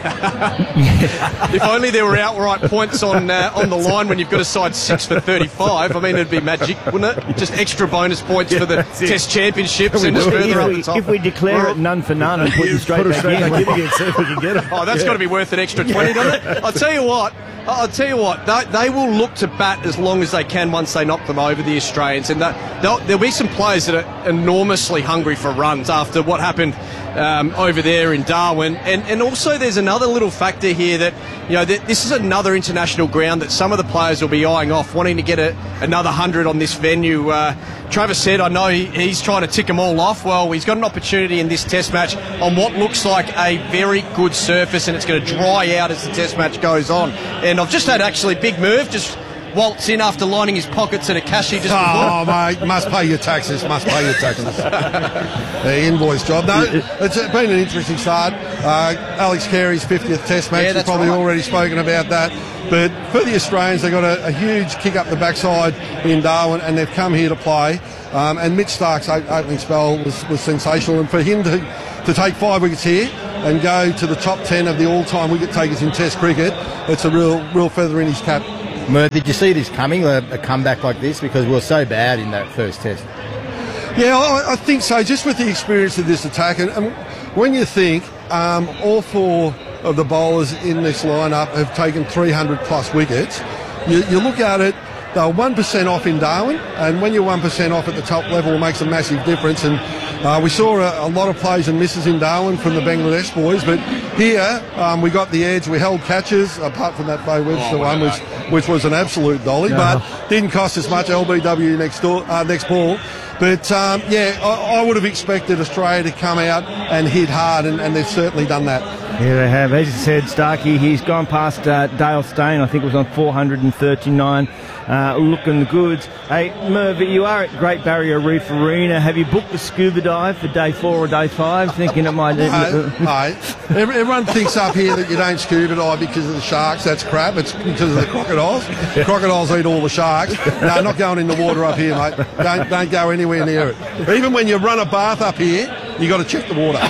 Speaker 28: If only there were outright points on uh, on the line when you've got a side six for thirty-five. I mean, it'd be magic, wouldn't it? Just extra bonus points yeah, for the Test Championships and just further
Speaker 24: if
Speaker 28: up
Speaker 24: we,
Speaker 28: the top.
Speaker 24: If we declare it none for none and put you straight back in,
Speaker 21: back in again, see if we can get it.
Speaker 28: Oh, that's yeah. got to be worth an extra twenty, doesn't it? I'll tell you what. I'll tell you what, they, they will look to bat as long as they can once they knock them over, the Australians. And that, there'll be some players that are enormously hungry for runs after what happened um, over there in Darwin. And, and also there's another little factor here that, you know, that this is another international ground that some of the players will be eyeing off, wanting to get a, another hundred on this venue. Uh, Travis said, I know he, he's trying to tick them all off. Well, he's got an opportunity in this Test match on what looks like a very good surface, and it's going to dry out as the Test match goes on. And I've just had actually Big Merv just waltz in after lining his pockets at a cashier just before.
Speaker 2: Oh, mate, must pay your taxes, must pay your taxes. The invoice job. No, it's been an interesting start. Uh, Alex Carey's fiftieth Test match, yeah, we've probably right. already spoken about that. But for the Australians, they've got a, a huge kick up the backside in Darwin, and they've come here to play. Um, and Mitch Stark's opening spell was, was sensational, and for him to, to take five wickets here and go to the top ten of the all-time wicket takers in Test cricket, it's a real real feather in his cap.
Speaker 1: Merv, did you see this coming, a, a comeback like this? Because we were so bad in that first Test.
Speaker 2: Yeah, I, I think so, just with the experience of this attack. And, and when you think um, all four of the bowlers in this lineup have taken three hundred plus wickets, you, you look at it, they were one percent off in Darwin, and when you're one percent off at the top level, it makes a massive difference. And uh, we saw a, a lot of plays and misses in Darwin from the Bangladesh boys, but here um, we got the edge. We held catches, apart from that Bo Webster oh, one, which, which was an absolute dolly, no. but didn't cost us much. L B W next door, uh, next ball. But, um, yeah, I, I would have expected Australia to come out and hit hard, and, and they've certainly done that.
Speaker 24: Yeah, they have. As you said, Starkey, he's gone past uh, Dale Steyn. I think it was on four hundred thirty-nine. Uh, looking the goods. Hey, Merv, you are at Great Barrier Reef Arena. Have you booked the scuba dive for day four or day five? Thinking it might...
Speaker 2: no, no. Everyone thinks up here that you don't scuba dive because of the sharks. That's crap. It's because of the crocodiles. Crocodiles eat all the sharks. No, not going in the water up here, mate. Don't, don't go anywhere near it. Even when you run a bath up here, you got to check the water.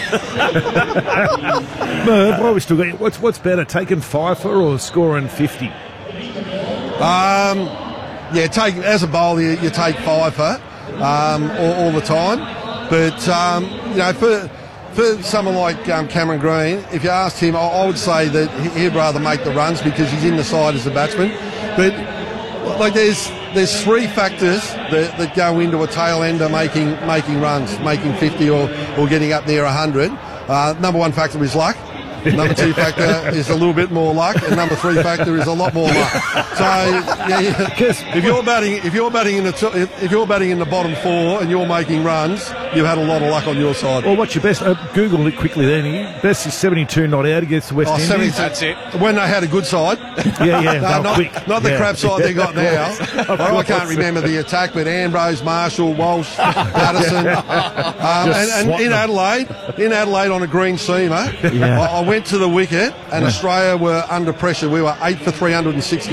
Speaker 21: Merv, what we still got? What's what's better, taking five for or scoring fifty?
Speaker 2: Um, yeah, take as a bowler, you, you take five for um, all, all the time. But um, you know, for for someone like um, Cameron Green, if you asked him, I, I would say that he'd rather make the runs because he's in the side as a batsman. But like, there's there's three factors that, that go into a tail ender making making runs, making fifty or, or getting up near one hundred. Uh, number one factor is luck. Number two factor is a little bit more luck, and number three factor is a lot more luck. So, yeah, yeah, if you're batting, if you're batting in the t- if you're batting in the bottom four and you're making runs, you've had a lot of luck on your side.
Speaker 21: Well, what's your best? Uh, Google it quickly. Then best is seventy-two not out against the West
Speaker 2: oh,
Speaker 21: Indies.
Speaker 2: That's it. When they had a good side.
Speaker 21: Yeah, yeah.
Speaker 2: no, not,
Speaker 21: quick.
Speaker 2: not the
Speaker 21: yeah.
Speaker 2: crap side they got now. Well, I can't remember the attack, but Ambrose, Marshall, Walsh, Patterson, um, and, and in Adelaide, in Adelaide on a green seamer, yeah. I, I went to the wicket, and Australia were under pressure. We were eight for three hundred sixty.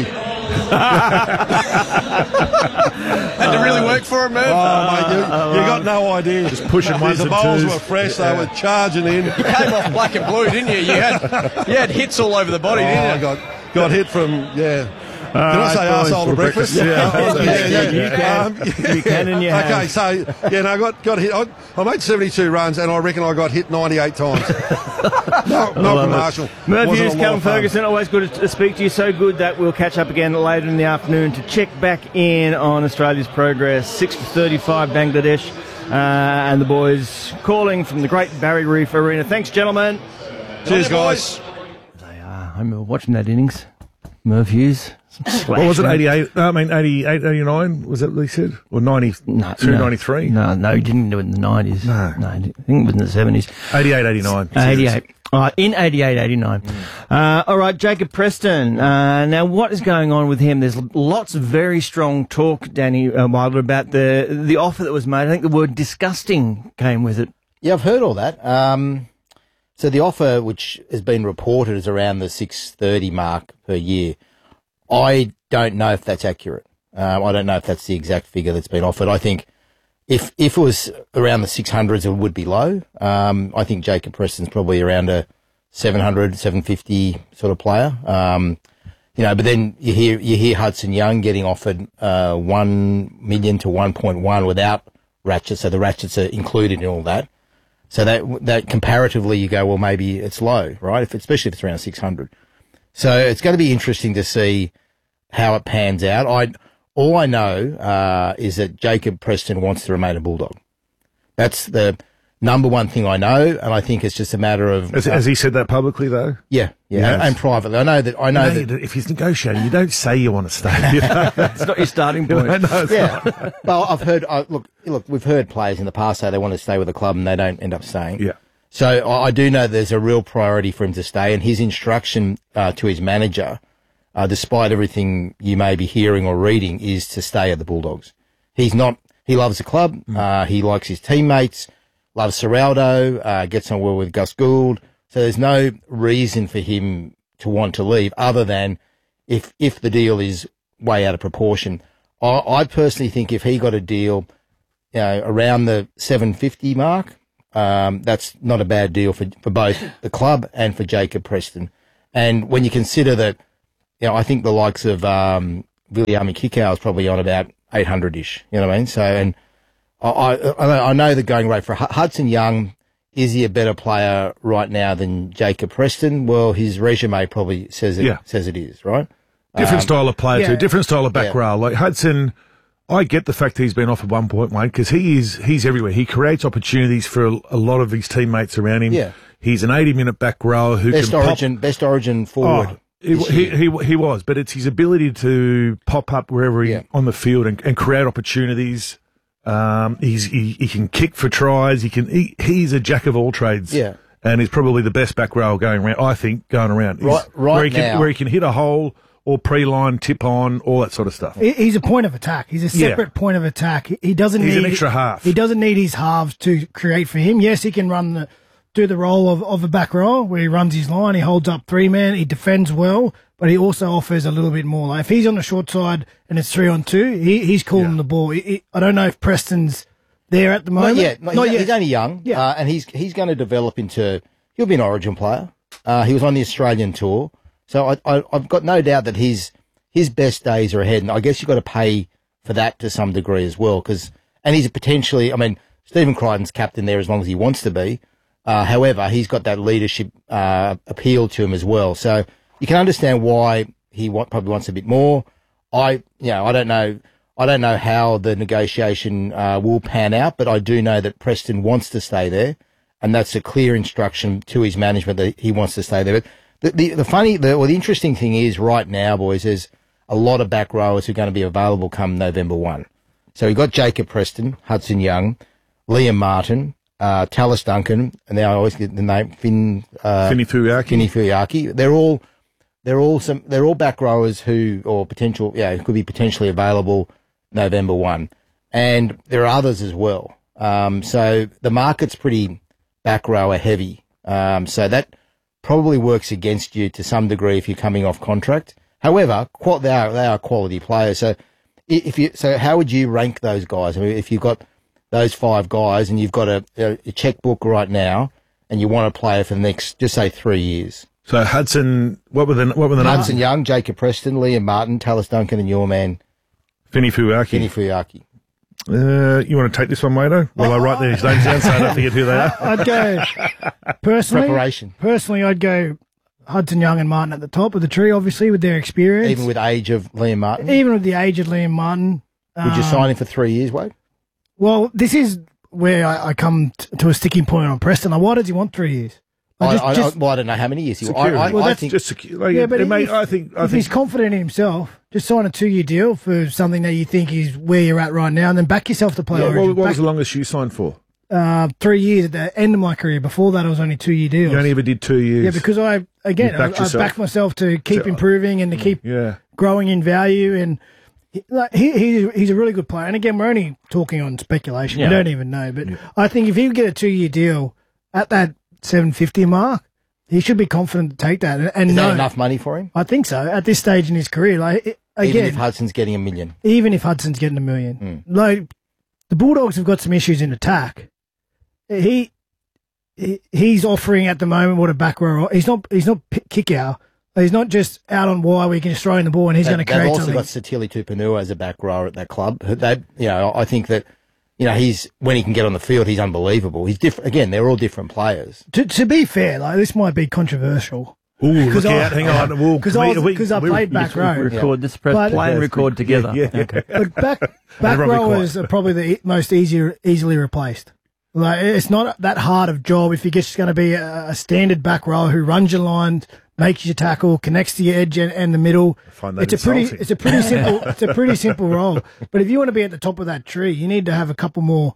Speaker 28: Had to really work for him, man.
Speaker 2: Oh, mate, you, you got no idea.
Speaker 21: Just pushing ones
Speaker 2: the
Speaker 21: and
Speaker 2: bowls
Speaker 21: twos.
Speaker 2: were fresh.
Speaker 21: Yeah.
Speaker 2: They were charging in.
Speaker 28: You came off black and blue, didn't you? You had you had hits all over the body,
Speaker 2: oh,
Speaker 28: didn't you?
Speaker 2: I got got hit from yeah. Can I say arsehole to breakfast?
Speaker 21: Yeah,
Speaker 2: yeah, yeah,
Speaker 24: you can.
Speaker 2: Um,
Speaker 24: You can and you have.
Speaker 2: Okay, so, yeah, no, I got, got hit. I, I made seventy-two runs, and I reckon I got hit ninety-eight times. no, Malcolm Marshall.
Speaker 24: Merv
Speaker 2: wasn't
Speaker 24: Hughes,
Speaker 2: a lot
Speaker 24: Callum
Speaker 2: of fun.
Speaker 24: Ferguson, always good to speak to you. So good that we'll catch up again later in the afternoon to check back in on Australia's progress. six to thirty-five Bangladesh, uh, and the boys calling from the Great Barrier Reef Arena. Thanks, gentlemen.
Speaker 2: Cheers, guys.
Speaker 24: They are. I remember watching that innings. Merv Hughes.
Speaker 21: What was it, eighty-eight? No, I mean, eighty-eight, eighty-nine, was that what he said? Or ninety-two,
Speaker 24: No, no.
Speaker 21: ninety-three?
Speaker 24: No, no, he didn't do it in the nineties.
Speaker 21: No.
Speaker 24: No, I think it was in the seventies.
Speaker 21: eighty-eight, eighty-nine.
Speaker 24: eighty-eight. All right, in eighty-eight, eighty-nine. Mm. Uh, all right, Jacob Preston. Uh, now, what is going on with him? There's lots of very strong talk, Danny uh, Wilder, about the the offer that was made. I think the word disgusting came with it.
Speaker 1: Yeah, I've heard all that. Um, so the offer, which has been reported, is around the six thirty mark per year. I don't know if that's accurate. Um, I don't know if that's the exact figure that's been offered. I think if if it was around the six hundreds, it would be low. Um, I think Jacob Preston's probably around a seven hundred, seven fifty sort of player. Um, you know, but then you hear you hear Hudson Young getting offered uh, one million to one point one without ratchets, so the ratchets are included in all that. So that that comparatively, you go, well, maybe it's low, right? If especially if it's around six hundred. So it's going to be interesting to see how it pans out. I all I know uh, is that Jacob Preston wants to remain a Bulldog. That's the number one thing I know, and I think it's just a matter of.
Speaker 21: Has,
Speaker 1: uh,
Speaker 21: has he said that publicly though?
Speaker 1: Yeah, yeah,
Speaker 21: Yes.
Speaker 1: and, and privately. I know that. I know
Speaker 21: You
Speaker 1: that.
Speaker 21: if he's negotiating, you don't say you want to stay. You know?
Speaker 24: It's not your starting point.
Speaker 21: No, no, it's
Speaker 1: Yeah.
Speaker 21: not.
Speaker 1: Well, I've heard. Uh, look, look, we've heard players in the past say they want to stay with the club and they don't end up staying.
Speaker 21: Yeah.
Speaker 1: So I, I do know there's a real priority for him to stay, and his instruction uh, to his manager, uh, despite everything you may be hearing or reading, is to stay at the Bulldogs. He's not. He loves the club. Uh, he likes his teammates. Loves Serraldo. Uh, gets on well with Gus Gould. So there's no reason for him to want to leave, other than if if the deal is way out of proportion. I, I personally think if he got a deal, you know, around the seven fifty mark. Um, that's not a bad deal for, for both the club and for Jacob Preston. And when you consider that, you know, I think the likes of um, Viliami Kikau is probably on about eight hundred-ish, you know what I mean? So, and I, I, I know the going rate for Hudson Young, is he a better player right now than Jacob Preston? Well, his resume probably says it,
Speaker 21: Yeah.
Speaker 1: says it is, right?
Speaker 21: Different
Speaker 1: Um,
Speaker 21: style of player
Speaker 1: yeah.
Speaker 21: too. Different style of back
Speaker 1: Yeah.
Speaker 21: row. Like Hudson, I get the fact that he's been offered one point one because he is he's everywhere. He creates opportunities for a, a lot of his teammates around him.
Speaker 1: Yeah.
Speaker 21: He's an eighty minute back rower who
Speaker 1: Best
Speaker 21: can
Speaker 1: origin,
Speaker 21: pop.
Speaker 1: best origin forward.
Speaker 21: Oh, he,
Speaker 1: this
Speaker 21: he,
Speaker 1: year.
Speaker 21: he he was, but it's his ability to pop up wherever he on the field and, and create opportunities. Um, he's he, he can kick for tries. He can. He, he's a jack of all trades.
Speaker 1: Yeah.
Speaker 21: And he's probably the best back row going around. I think going around. He's-
Speaker 1: Right- right
Speaker 21: where he can,
Speaker 1: now.
Speaker 21: where he can hit a hole or pre-line, tip on, all that sort of stuff.
Speaker 22: He- He's a point of attack. He's a
Speaker 21: Yeah.
Speaker 22: separate point of attack. He- He doesn't
Speaker 21: He's
Speaker 22: need
Speaker 21: an extra half.
Speaker 22: He doesn't need his halves to create for him. Yes, he can run the do the role of, of a back row where he runs his line. He holds up three man. He defends well, but he also offers a little bit more. Like if he's on the short side and it's three on two, he, he's calling the ball. He, he- I don't know if Preston's there at the moment.
Speaker 1: Not yet. Not, he's, he's only young,
Speaker 22: Yeah.
Speaker 1: uh, and he's he's going to develop into. He'll be an Origin player. Uh, he was on the Australian tour, so I, I, I've got no doubt that his his best days are ahead. And I guess you've got to pay for that to some degree as well, because and he's potentially. I mean, Stephen Crichton's captain there as long as he wants to be. Uh, however, he's got that leadership uh, appeal to him as well, so you can understand why he want, probably wants a bit more. I, you know, I don't know. I don't know how the negotiation uh, will pan out, but I do know that Preston wants to stay there, and that's a clear instruction to his management that he wants to stay there. But the the, the funny, the, or the interesting thing is, right now, boys, there's a lot of back rowers who are going to be available come November first. So we've got Jacob Preston, Hudson Young, Liam Martin, uh, Tallis Duncan, and now I always get the name Finn uh,
Speaker 21: Finny Fuyaki.
Speaker 1: Finny Fuyaki. They're all they're all some they're all back rowers who or potential yeah could be potentially available November first, and there are others as well. Um, so the market's pretty back rower heavy. Um, so that probably works against you to some degree if you're coming off contract. However, qual- they are they are quality players. So i- if you so how would you rank those guys? I mean, if you've got those five guys and you've got a, a, a checkbook right now and you want a player for the next just say three years,
Speaker 21: So Hudson, what were the what were the numbers?
Speaker 1: Hudson Young, Jacob Preston, Liam Martin, Tallis Duncan, and your man
Speaker 21: Fini Fuiaki.
Speaker 1: Fini Fuiaki.
Speaker 21: Uh, you want to take this one, Waito? Well, I write these names down so I don't forget who they are.
Speaker 22: I'd go personally.
Speaker 1: Preparation.
Speaker 22: Personally, I'd go Hudson Young and Martin at the top of the tree, obviously with their experience.
Speaker 1: Even with age of Liam Martin.
Speaker 22: Even with the age of Liam Martin.
Speaker 1: Would you
Speaker 22: um,
Speaker 1: sign him for three years, Wade?
Speaker 22: Well, this is where I, I come t- to a sticking point on Preston. Like, why does he want three years?
Speaker 1: I,
Speaker 22: Like, just-
Speaker 1: I,
Speaker 22: just-
Speaker 1: I, well, I don't know how many years he. I,
Speaker 21: Security.
Speaker 1: I,
Speaker 22: Well,
Speaker 1: I
Speaker 22: that's
Speaker 1: think
Speaker 21: Just secure. Like,
Speaker 22: yeah,
Speaker 21: it-
Speaker 22: but
Speaker 21: it
Speaker 22: if,
Speaker 21: may- I think. I
Speaker 22: if
Speaker 21: think
Speaker 22: he's confident in himself, just sign a two-year deal for something that you think is where you're at right now, and then back yourself to play
Speaker 21: Yeah,
Speaker 22: Origin.
Speaker 21: what, what
Speaker 22: Back-
Speaker 21: was the longest you signed for?
Speaker 22: uh, three years at the end of my career. Before that, I was only two-year deals.
Speaker 21: You only ever did two years.
Speaker 22: Yeah, because I again
Speaker 21: You backed
Speaker 22: I, I
Speaker 21: yourself.
Speaker 22: backed myself to keep
Speaker 21: So-
Speaker 22: improving and to keep
Speaker 21: Yeah.
Speaker 22: growing in value, and he, like, he, he's he's a really good player. And again, we're only talking on speculation.
Speaker 24: Yeah.
Speaker 22: We don't even know, but I think if he would get a two-year deal at that seven fifty mark, he should be confident to take that. And, and
Speaker 1: is
Speaker 22: know,
Speaker 1: that enough money for him?
Speaker 22: I think so at this stage in his career. Like it, again,
Speaker 1: Even if Hudson's getting a million.
Speaker 22: even if Hudson's getting a million. Like, the Bulldogs have got some issues in attack. He, he he's offering at the moment what a back row. He's not he's not p- kick out. He's not just out on wide where he can just throw in the ball and he's
Speaker 1: They-
Speaker 22: going to
Speaker 1: They've
Speaker 22: create
Speaker 1: also
Speaker 22: something.
Speaker 1: got Satili Tupanua as a back rower at that club. They, you know, I think that, you know, he's when he can get on the field, he's unbelievable. He's different. Again, they're all different players.
Speaker 22: To, to be fair, like this might be controversial.
Speaker 21: Ooh,
Speaker 22: Because
Speaker 21: look
Speaker 22: I-
Speaker 21: out, hang on. We'll-
Speaker 22: Because
Speaker 21: we-
Speaker 22: I, was-
Speaker 21: we-
Speaker 22: 'cause I
Speaker 21: we-
Speaker 22: played
Speaker 21: we-
Speaker 22: back
Speaker 21: we-
Speaker 22: row.
Speaker 24: Record this, press
Speaker 22: But-
Speaker 24: play and record together.
Speaker 21: Yeah, yeah.
Speaker 24: Okay.
Speaker 22: But back back
Speaker 21: Everyone be
Speaker 22: rowers
Speaker 21: quiet.
Speaker 22: are probably the e- most easier, easily replaced. Like, it's not that hard of job if you're just going to be a, a standard back rower who runs your line, makes your tackle, connects to your edge and, and the middle.
Speaker 21: find that
Speaker 22: It's a pretty,
Speaker 21: insulting.
Speaker 22: it's a pretty simple, it's a pretty simple role. But if you want to be at the top of that tree, you need to have a couple more.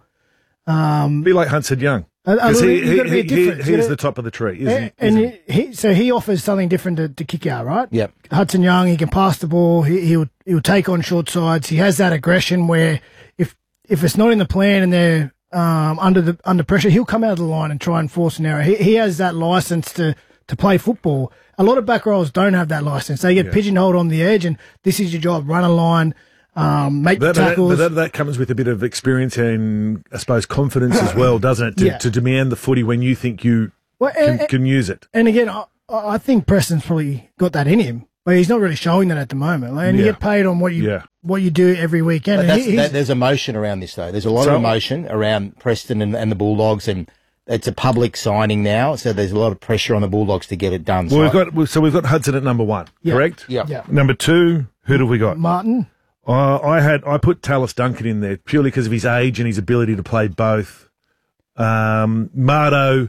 Speaker 22: Um,
Speaker 21: Be like Hudson Young.
Speaker 22: A- a
Speaker 21: Because
Speaker 22: little
Speaker 21: he,
Speaker 22: bit- you've got to be
Speaker 21: he,
Speaker 22: a difference.
Speaker 21: he,
Speaker 22: You
Speaker 21: he's
Speaker 22: gotta-
Speaker 21: the top of the tree, isn't he?
Speaker 22: and and he, so he offers something different to, to kick out, right?
Speaker 1: Yep.
Speaker 22: Hudson Young, he can pass the ball. He, he'll he'll take on short sides. He has that aggression where if if it's not in the plan and they're um, under the under pressure, he'll come out of the line and try and force an error. He he has that license to to play football. A lot of back rowers don't have that license. They get
Speaker 21: Yeah.
Speaker 22: pigeonholed on the edge, and this is your job: run a line, um, make
Speaker 21: But
Speaker 22: the
Speaker 21: that,
Speaker 22: tackles.
Speaker 21: but that, that comes with a bit of experience and, I suppose, confidence as well, doesn't it? To,
Speaker 22: Yeah.
Speaker 21: to demand the footy when you think you
Speaker 22: Well,
Speaker 21: can,
Speaker 22: and-
Speaker 21: can use it.
Speaker 22: And again, I, I think Preston's probably got that in him, but he's not really showing that at the moment. Like, and you
Speaker 1: Yeah.
Speaker 22: get paid on what you
Speaker 1: Yeah.
Speaker 22: what you do every weekend.
Speaker 1: But
Speaker 22: And
Speaker 1: that's,
Speaker 22: he- he's-
Speaker 1: that, there's emotion around this, though. There's a lot
Speaker 21: So-
Speaker 1: of emotion around Preston and, and the Bulldogs, and it's a public signing now, so there's a lot of pressure on the Bulldogs to get it done.
Speaker 21: Well,
Speaker 1: so
Speaker 21: we've got so we've got Hudson at number one,
Speaker 22: Yeah.
Speaker 21: correct?
Speaker 22: Yeah. Yeah.
Speaker 21: Number two, who do we got?
Speaker 22: Martin.
Speaker 21: Uh, I had I put Tallis Duncan in there purely because of his age and his ability to play both. Um, Mardo,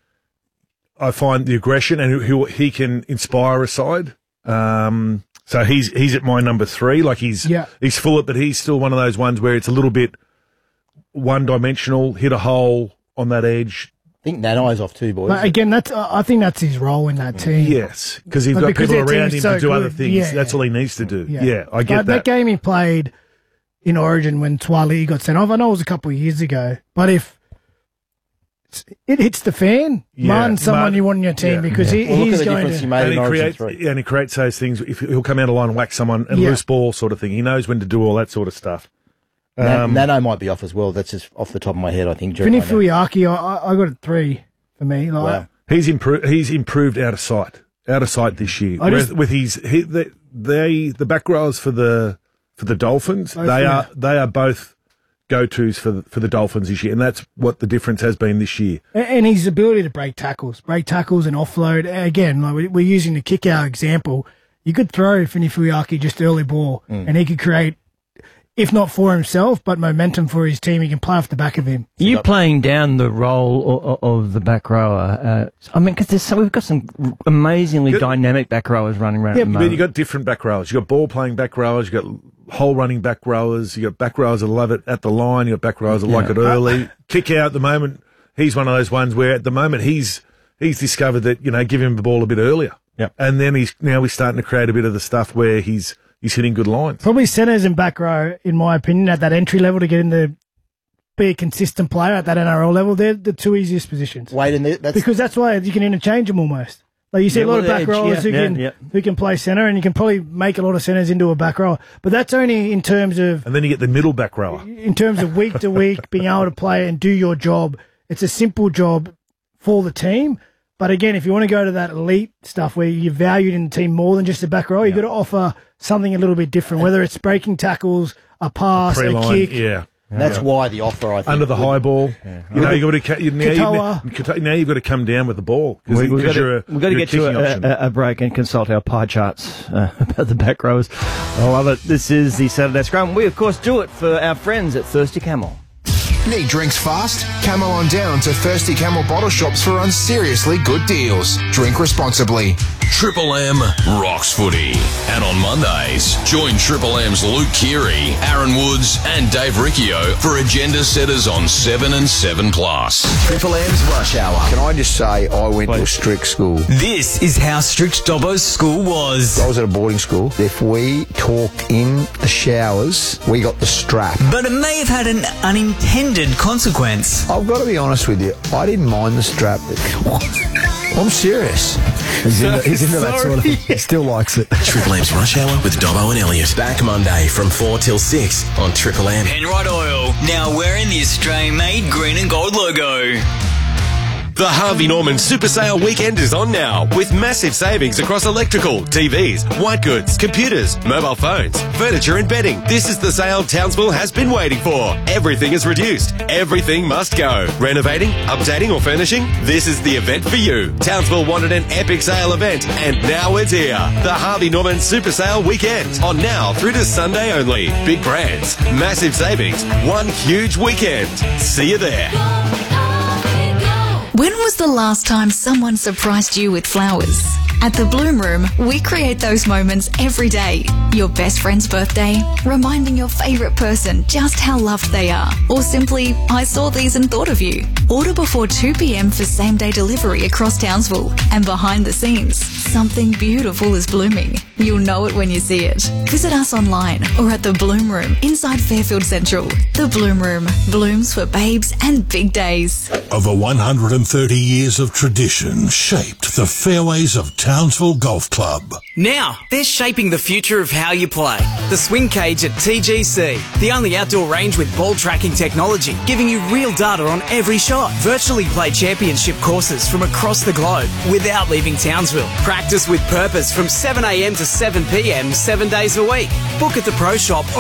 Speaker 21: I find the aggression and who he can inspire a side. Um, so he's he's at my number three. Like he's
Speaker 22: Yeah.
Speaker 21: he's full it, but he's still one of those ones where it's a little bit one dimensional. Hit a hole on that edge.
Speaker 1: I think Nanai's off too, boys.
Speaker 22: But again, that's I think that's his role in that team.
Speaker 21: Yes, because he's
Speaker 22: But
Speaker 21: got
Speaker 22: because
Speaker 21: people
Speaker 22: their
Speaker 21: around
Speaker 22: team's
Speaker 21: him
Speaker 22: so
Speaker 21: to do other
Speaker 22: good.
Speaker 21: things.
Speaker 22: Yeah,
Speaker 21: That's
Speaker 22: yeah.
Speaker 21: all he needs to do. Yeah, I get
Speaker 22: Like,
Speaker 21: that.
Speaker 22: game he played in Origin when Twali got sent off, I know it was a couple of years ago, but if it hits the fan,
Speaker 21: Yeah,
Speaker 22: Martin's someone
Speaker 21: Martin-
Speaker 22: you want in your team
Speaker 21: yeah.
Speaker 22: because he,
Speaker 1: Well, look at
Speaker 22: he's
Speaker 1: the
Speaker 22: going
Speaker 1: difference
Speaker 22: to.
Speaker 1: he made
Speaker 21: and
Speaker 1: in
Speaker 21: he
Speaker 1: Origin
Speaker 21: creates,
Speaker 1: three.
Speaker 21: yeah, and he creates those things. If he'll come out of line and whack someone and
Speaker 22: Yeah.
Speaker 21: loose ball sort of thing. He knows when to do all that sort of stuff.
Speaker 1: Na-
Speaker 21: Um,
Speaker 1: Nano might be off as well. That's just off the top of my head, I think.
Speaker 22: Vinny
Speaker 1: Jeremiah.
Speaker 22: Fuiaki, I, I- I got a three for me. Like,
Speaker 1: Wow.
Speaker 21: He's improved. He's improved out of sight. Out of sight this year.
Speaker 22: I just-
Speaker 21: with, with his, he, they, they, the back rowers for the for the Dolphins,
Speaker 22: Both,
Speaker 21: they
Speaker 22: yeah.
Speaker 21: are they are both go tos for the, for the Dolphins this year, and that's what the difference has been this year.
Speaker 22: And and his ability to break tackles, break tackles and offload. Again, like we- we're using the kick out example. You could throw Vinny Fuiaki just early ball,
Speaker 24: Mm.
Speaker 22: and he could create, if not for himself, but momentum for his team. He can play off the back of him.
Speaker 24: Are you playing down the role of, of the back rower? Uh, I mean, because so, we've got some amazingly
Speaker 21: Good.
Speaker 24: dynamic back rowers running around.
Speaker 21: Yeah,
Speaker 24: at the
Speaker 21: but
Speaker 24: moment.
Speaker 21: you got different back rowers. You got ball playing back rowers. You got hole running back rowers. You got back rowers that love it at the line. You got back rowers that like
Speaker 24: Yeah.
Speaker 21: it early. Kick out at the moment. He's one of those ones where at the moment he's he's discovered that you know give him the ball a bit earlier.
Speaker 24: Yeah,
Speaker 21: and then he's now he's starting to create a bit of the stuff where he's he's hitting good lines.
Speaker 22: Probably centers and back row, in my opinion, at that entry level to get in the be a consistent player at that N R L level. They're the two easiest positions.
Speaker 1: Wait, and that's
Speaker 22: because that's why you can interchange them almost. Like you see
Speaker 24: Yeah,
Speaker 22: a lot
Speaker 24: well,
Speaker 22: of back
Speaker 24: edge,
Speaker 22: rowers
Speaker 24: yeah,
Speaker 22: who
Speaker 24: yeah,
Speaker 22: can
Speaker 24: yeah.
Speaker 22: who can play center, and you can probably make a lot of centers into a back row. But that's only in terms of
Speaker 21: And then you get the middle back rower.
Speaker 22: in terms of week to week being able to play and do your job. It's a simple job for the team. But again, if you want to go to that elite stuff where you're valued in the team more than just a back row, you've got to offer something a little bit different, whether it's breaking tackles, a pass, a,
Speaker 21: Pre-line,
Speaker 22: kick.
Speaker 21: yeah.
Speaker 1: And that's why the offer, I think,
Speaker 21: under the high ball.
Speaker 1: Yeah.
Speaker 21: You know, you've got to you, now,
Speaker 22: Katoa.
Speaker 21: you, now you've got to come down with the ball because
Speaker 24: We, we've got
Speaker 21: you're
Speaker 24: to,
Speaker 21: a,
Speaker 24: we've got to
Speaker 21: you're
Speaker 24: get to
Speaker 21: kicking option.
Speaker 24: a, a, a break and consult our pie charts uh, about the back rowers. I love it. This is the Saturday Scrum. We, of course, do it for our friends at Thirsty Camel.
Speaker 23: Need drinks fast? Camel on down to Thirsty Camel bottle shops for unseriously good deals. Drink responsibly.
Speaker 19: Triple M rocks footy. And on Mondays, join Triple M's Luke Keary, Aaron Woods and Dave Riccio for agenda setters on seven and seven plus.
Speaker 4: Triple M's Rush Hour. Can I just say I went to a strict school?
Speaker 5: This is how strict Dobbo's school was.
Speaker 4: I was at a boarding school. If we talked in the showers, we got the strap.
Speaker 5: But it may have had an unintended consequence.
Speaker 4: I've got to be honest with you, I didn't mind the strap. I'm serious.
Speaker 6: He's into, he's into that sort of thing. He still likes it.
Speaker 25: Triple M's Rush Hour with Dobbo and Elliot. Back Monday from four till six on Triple M.
Speaker 5: Penrite Oil, now wearing the Australian-made green and gold logo.
Speaker 13: The Harvey Norman Super Sale weekend is on now with massive savings across electrical, T Vs, white goods, computers, mobile phones, furniture and bedding. This is the sale Townsville has been waiting for. Everything is reduced. Everything must go. Renovating, updating or furnishing? This is the event for you. Townsville wanted an epic sale event and now it's here. The Harvey Norman Super Sale weekend on now through to Sunday only. Big brands, massive savings, one huge weekend. See you there.
Speaker 15: When was the last time someone surprised you with flowers? At the Bloom Room, we create those moments every day. Your best friend's birthday, reminding your favourite person just how loved they are, or simply, I saw these and thought of you. Order before two p.m. for same-day delivery across Townsville. And behind the scenes, something beautiful is blooming. You'll know it when you see it. Visit us online or at the Bloom Room inside Fairfield Central. The Bloom Room, blooms for babes and big days.
Speaker 16: Over one hundred thirty years of tradition shaped the fairways of Townsville Golf Club.
Speaker 17: Now, they're shaping the future of how you play. The Swing Cage at T G C, the only outdoor range with ball tracking technology, giving you real data on every shot. Virtually play championship courses from across the globe without leaving Townsville. Practice with purpose from seven a.m. to seven p.m. seven days a week. Book at the Pro Shop or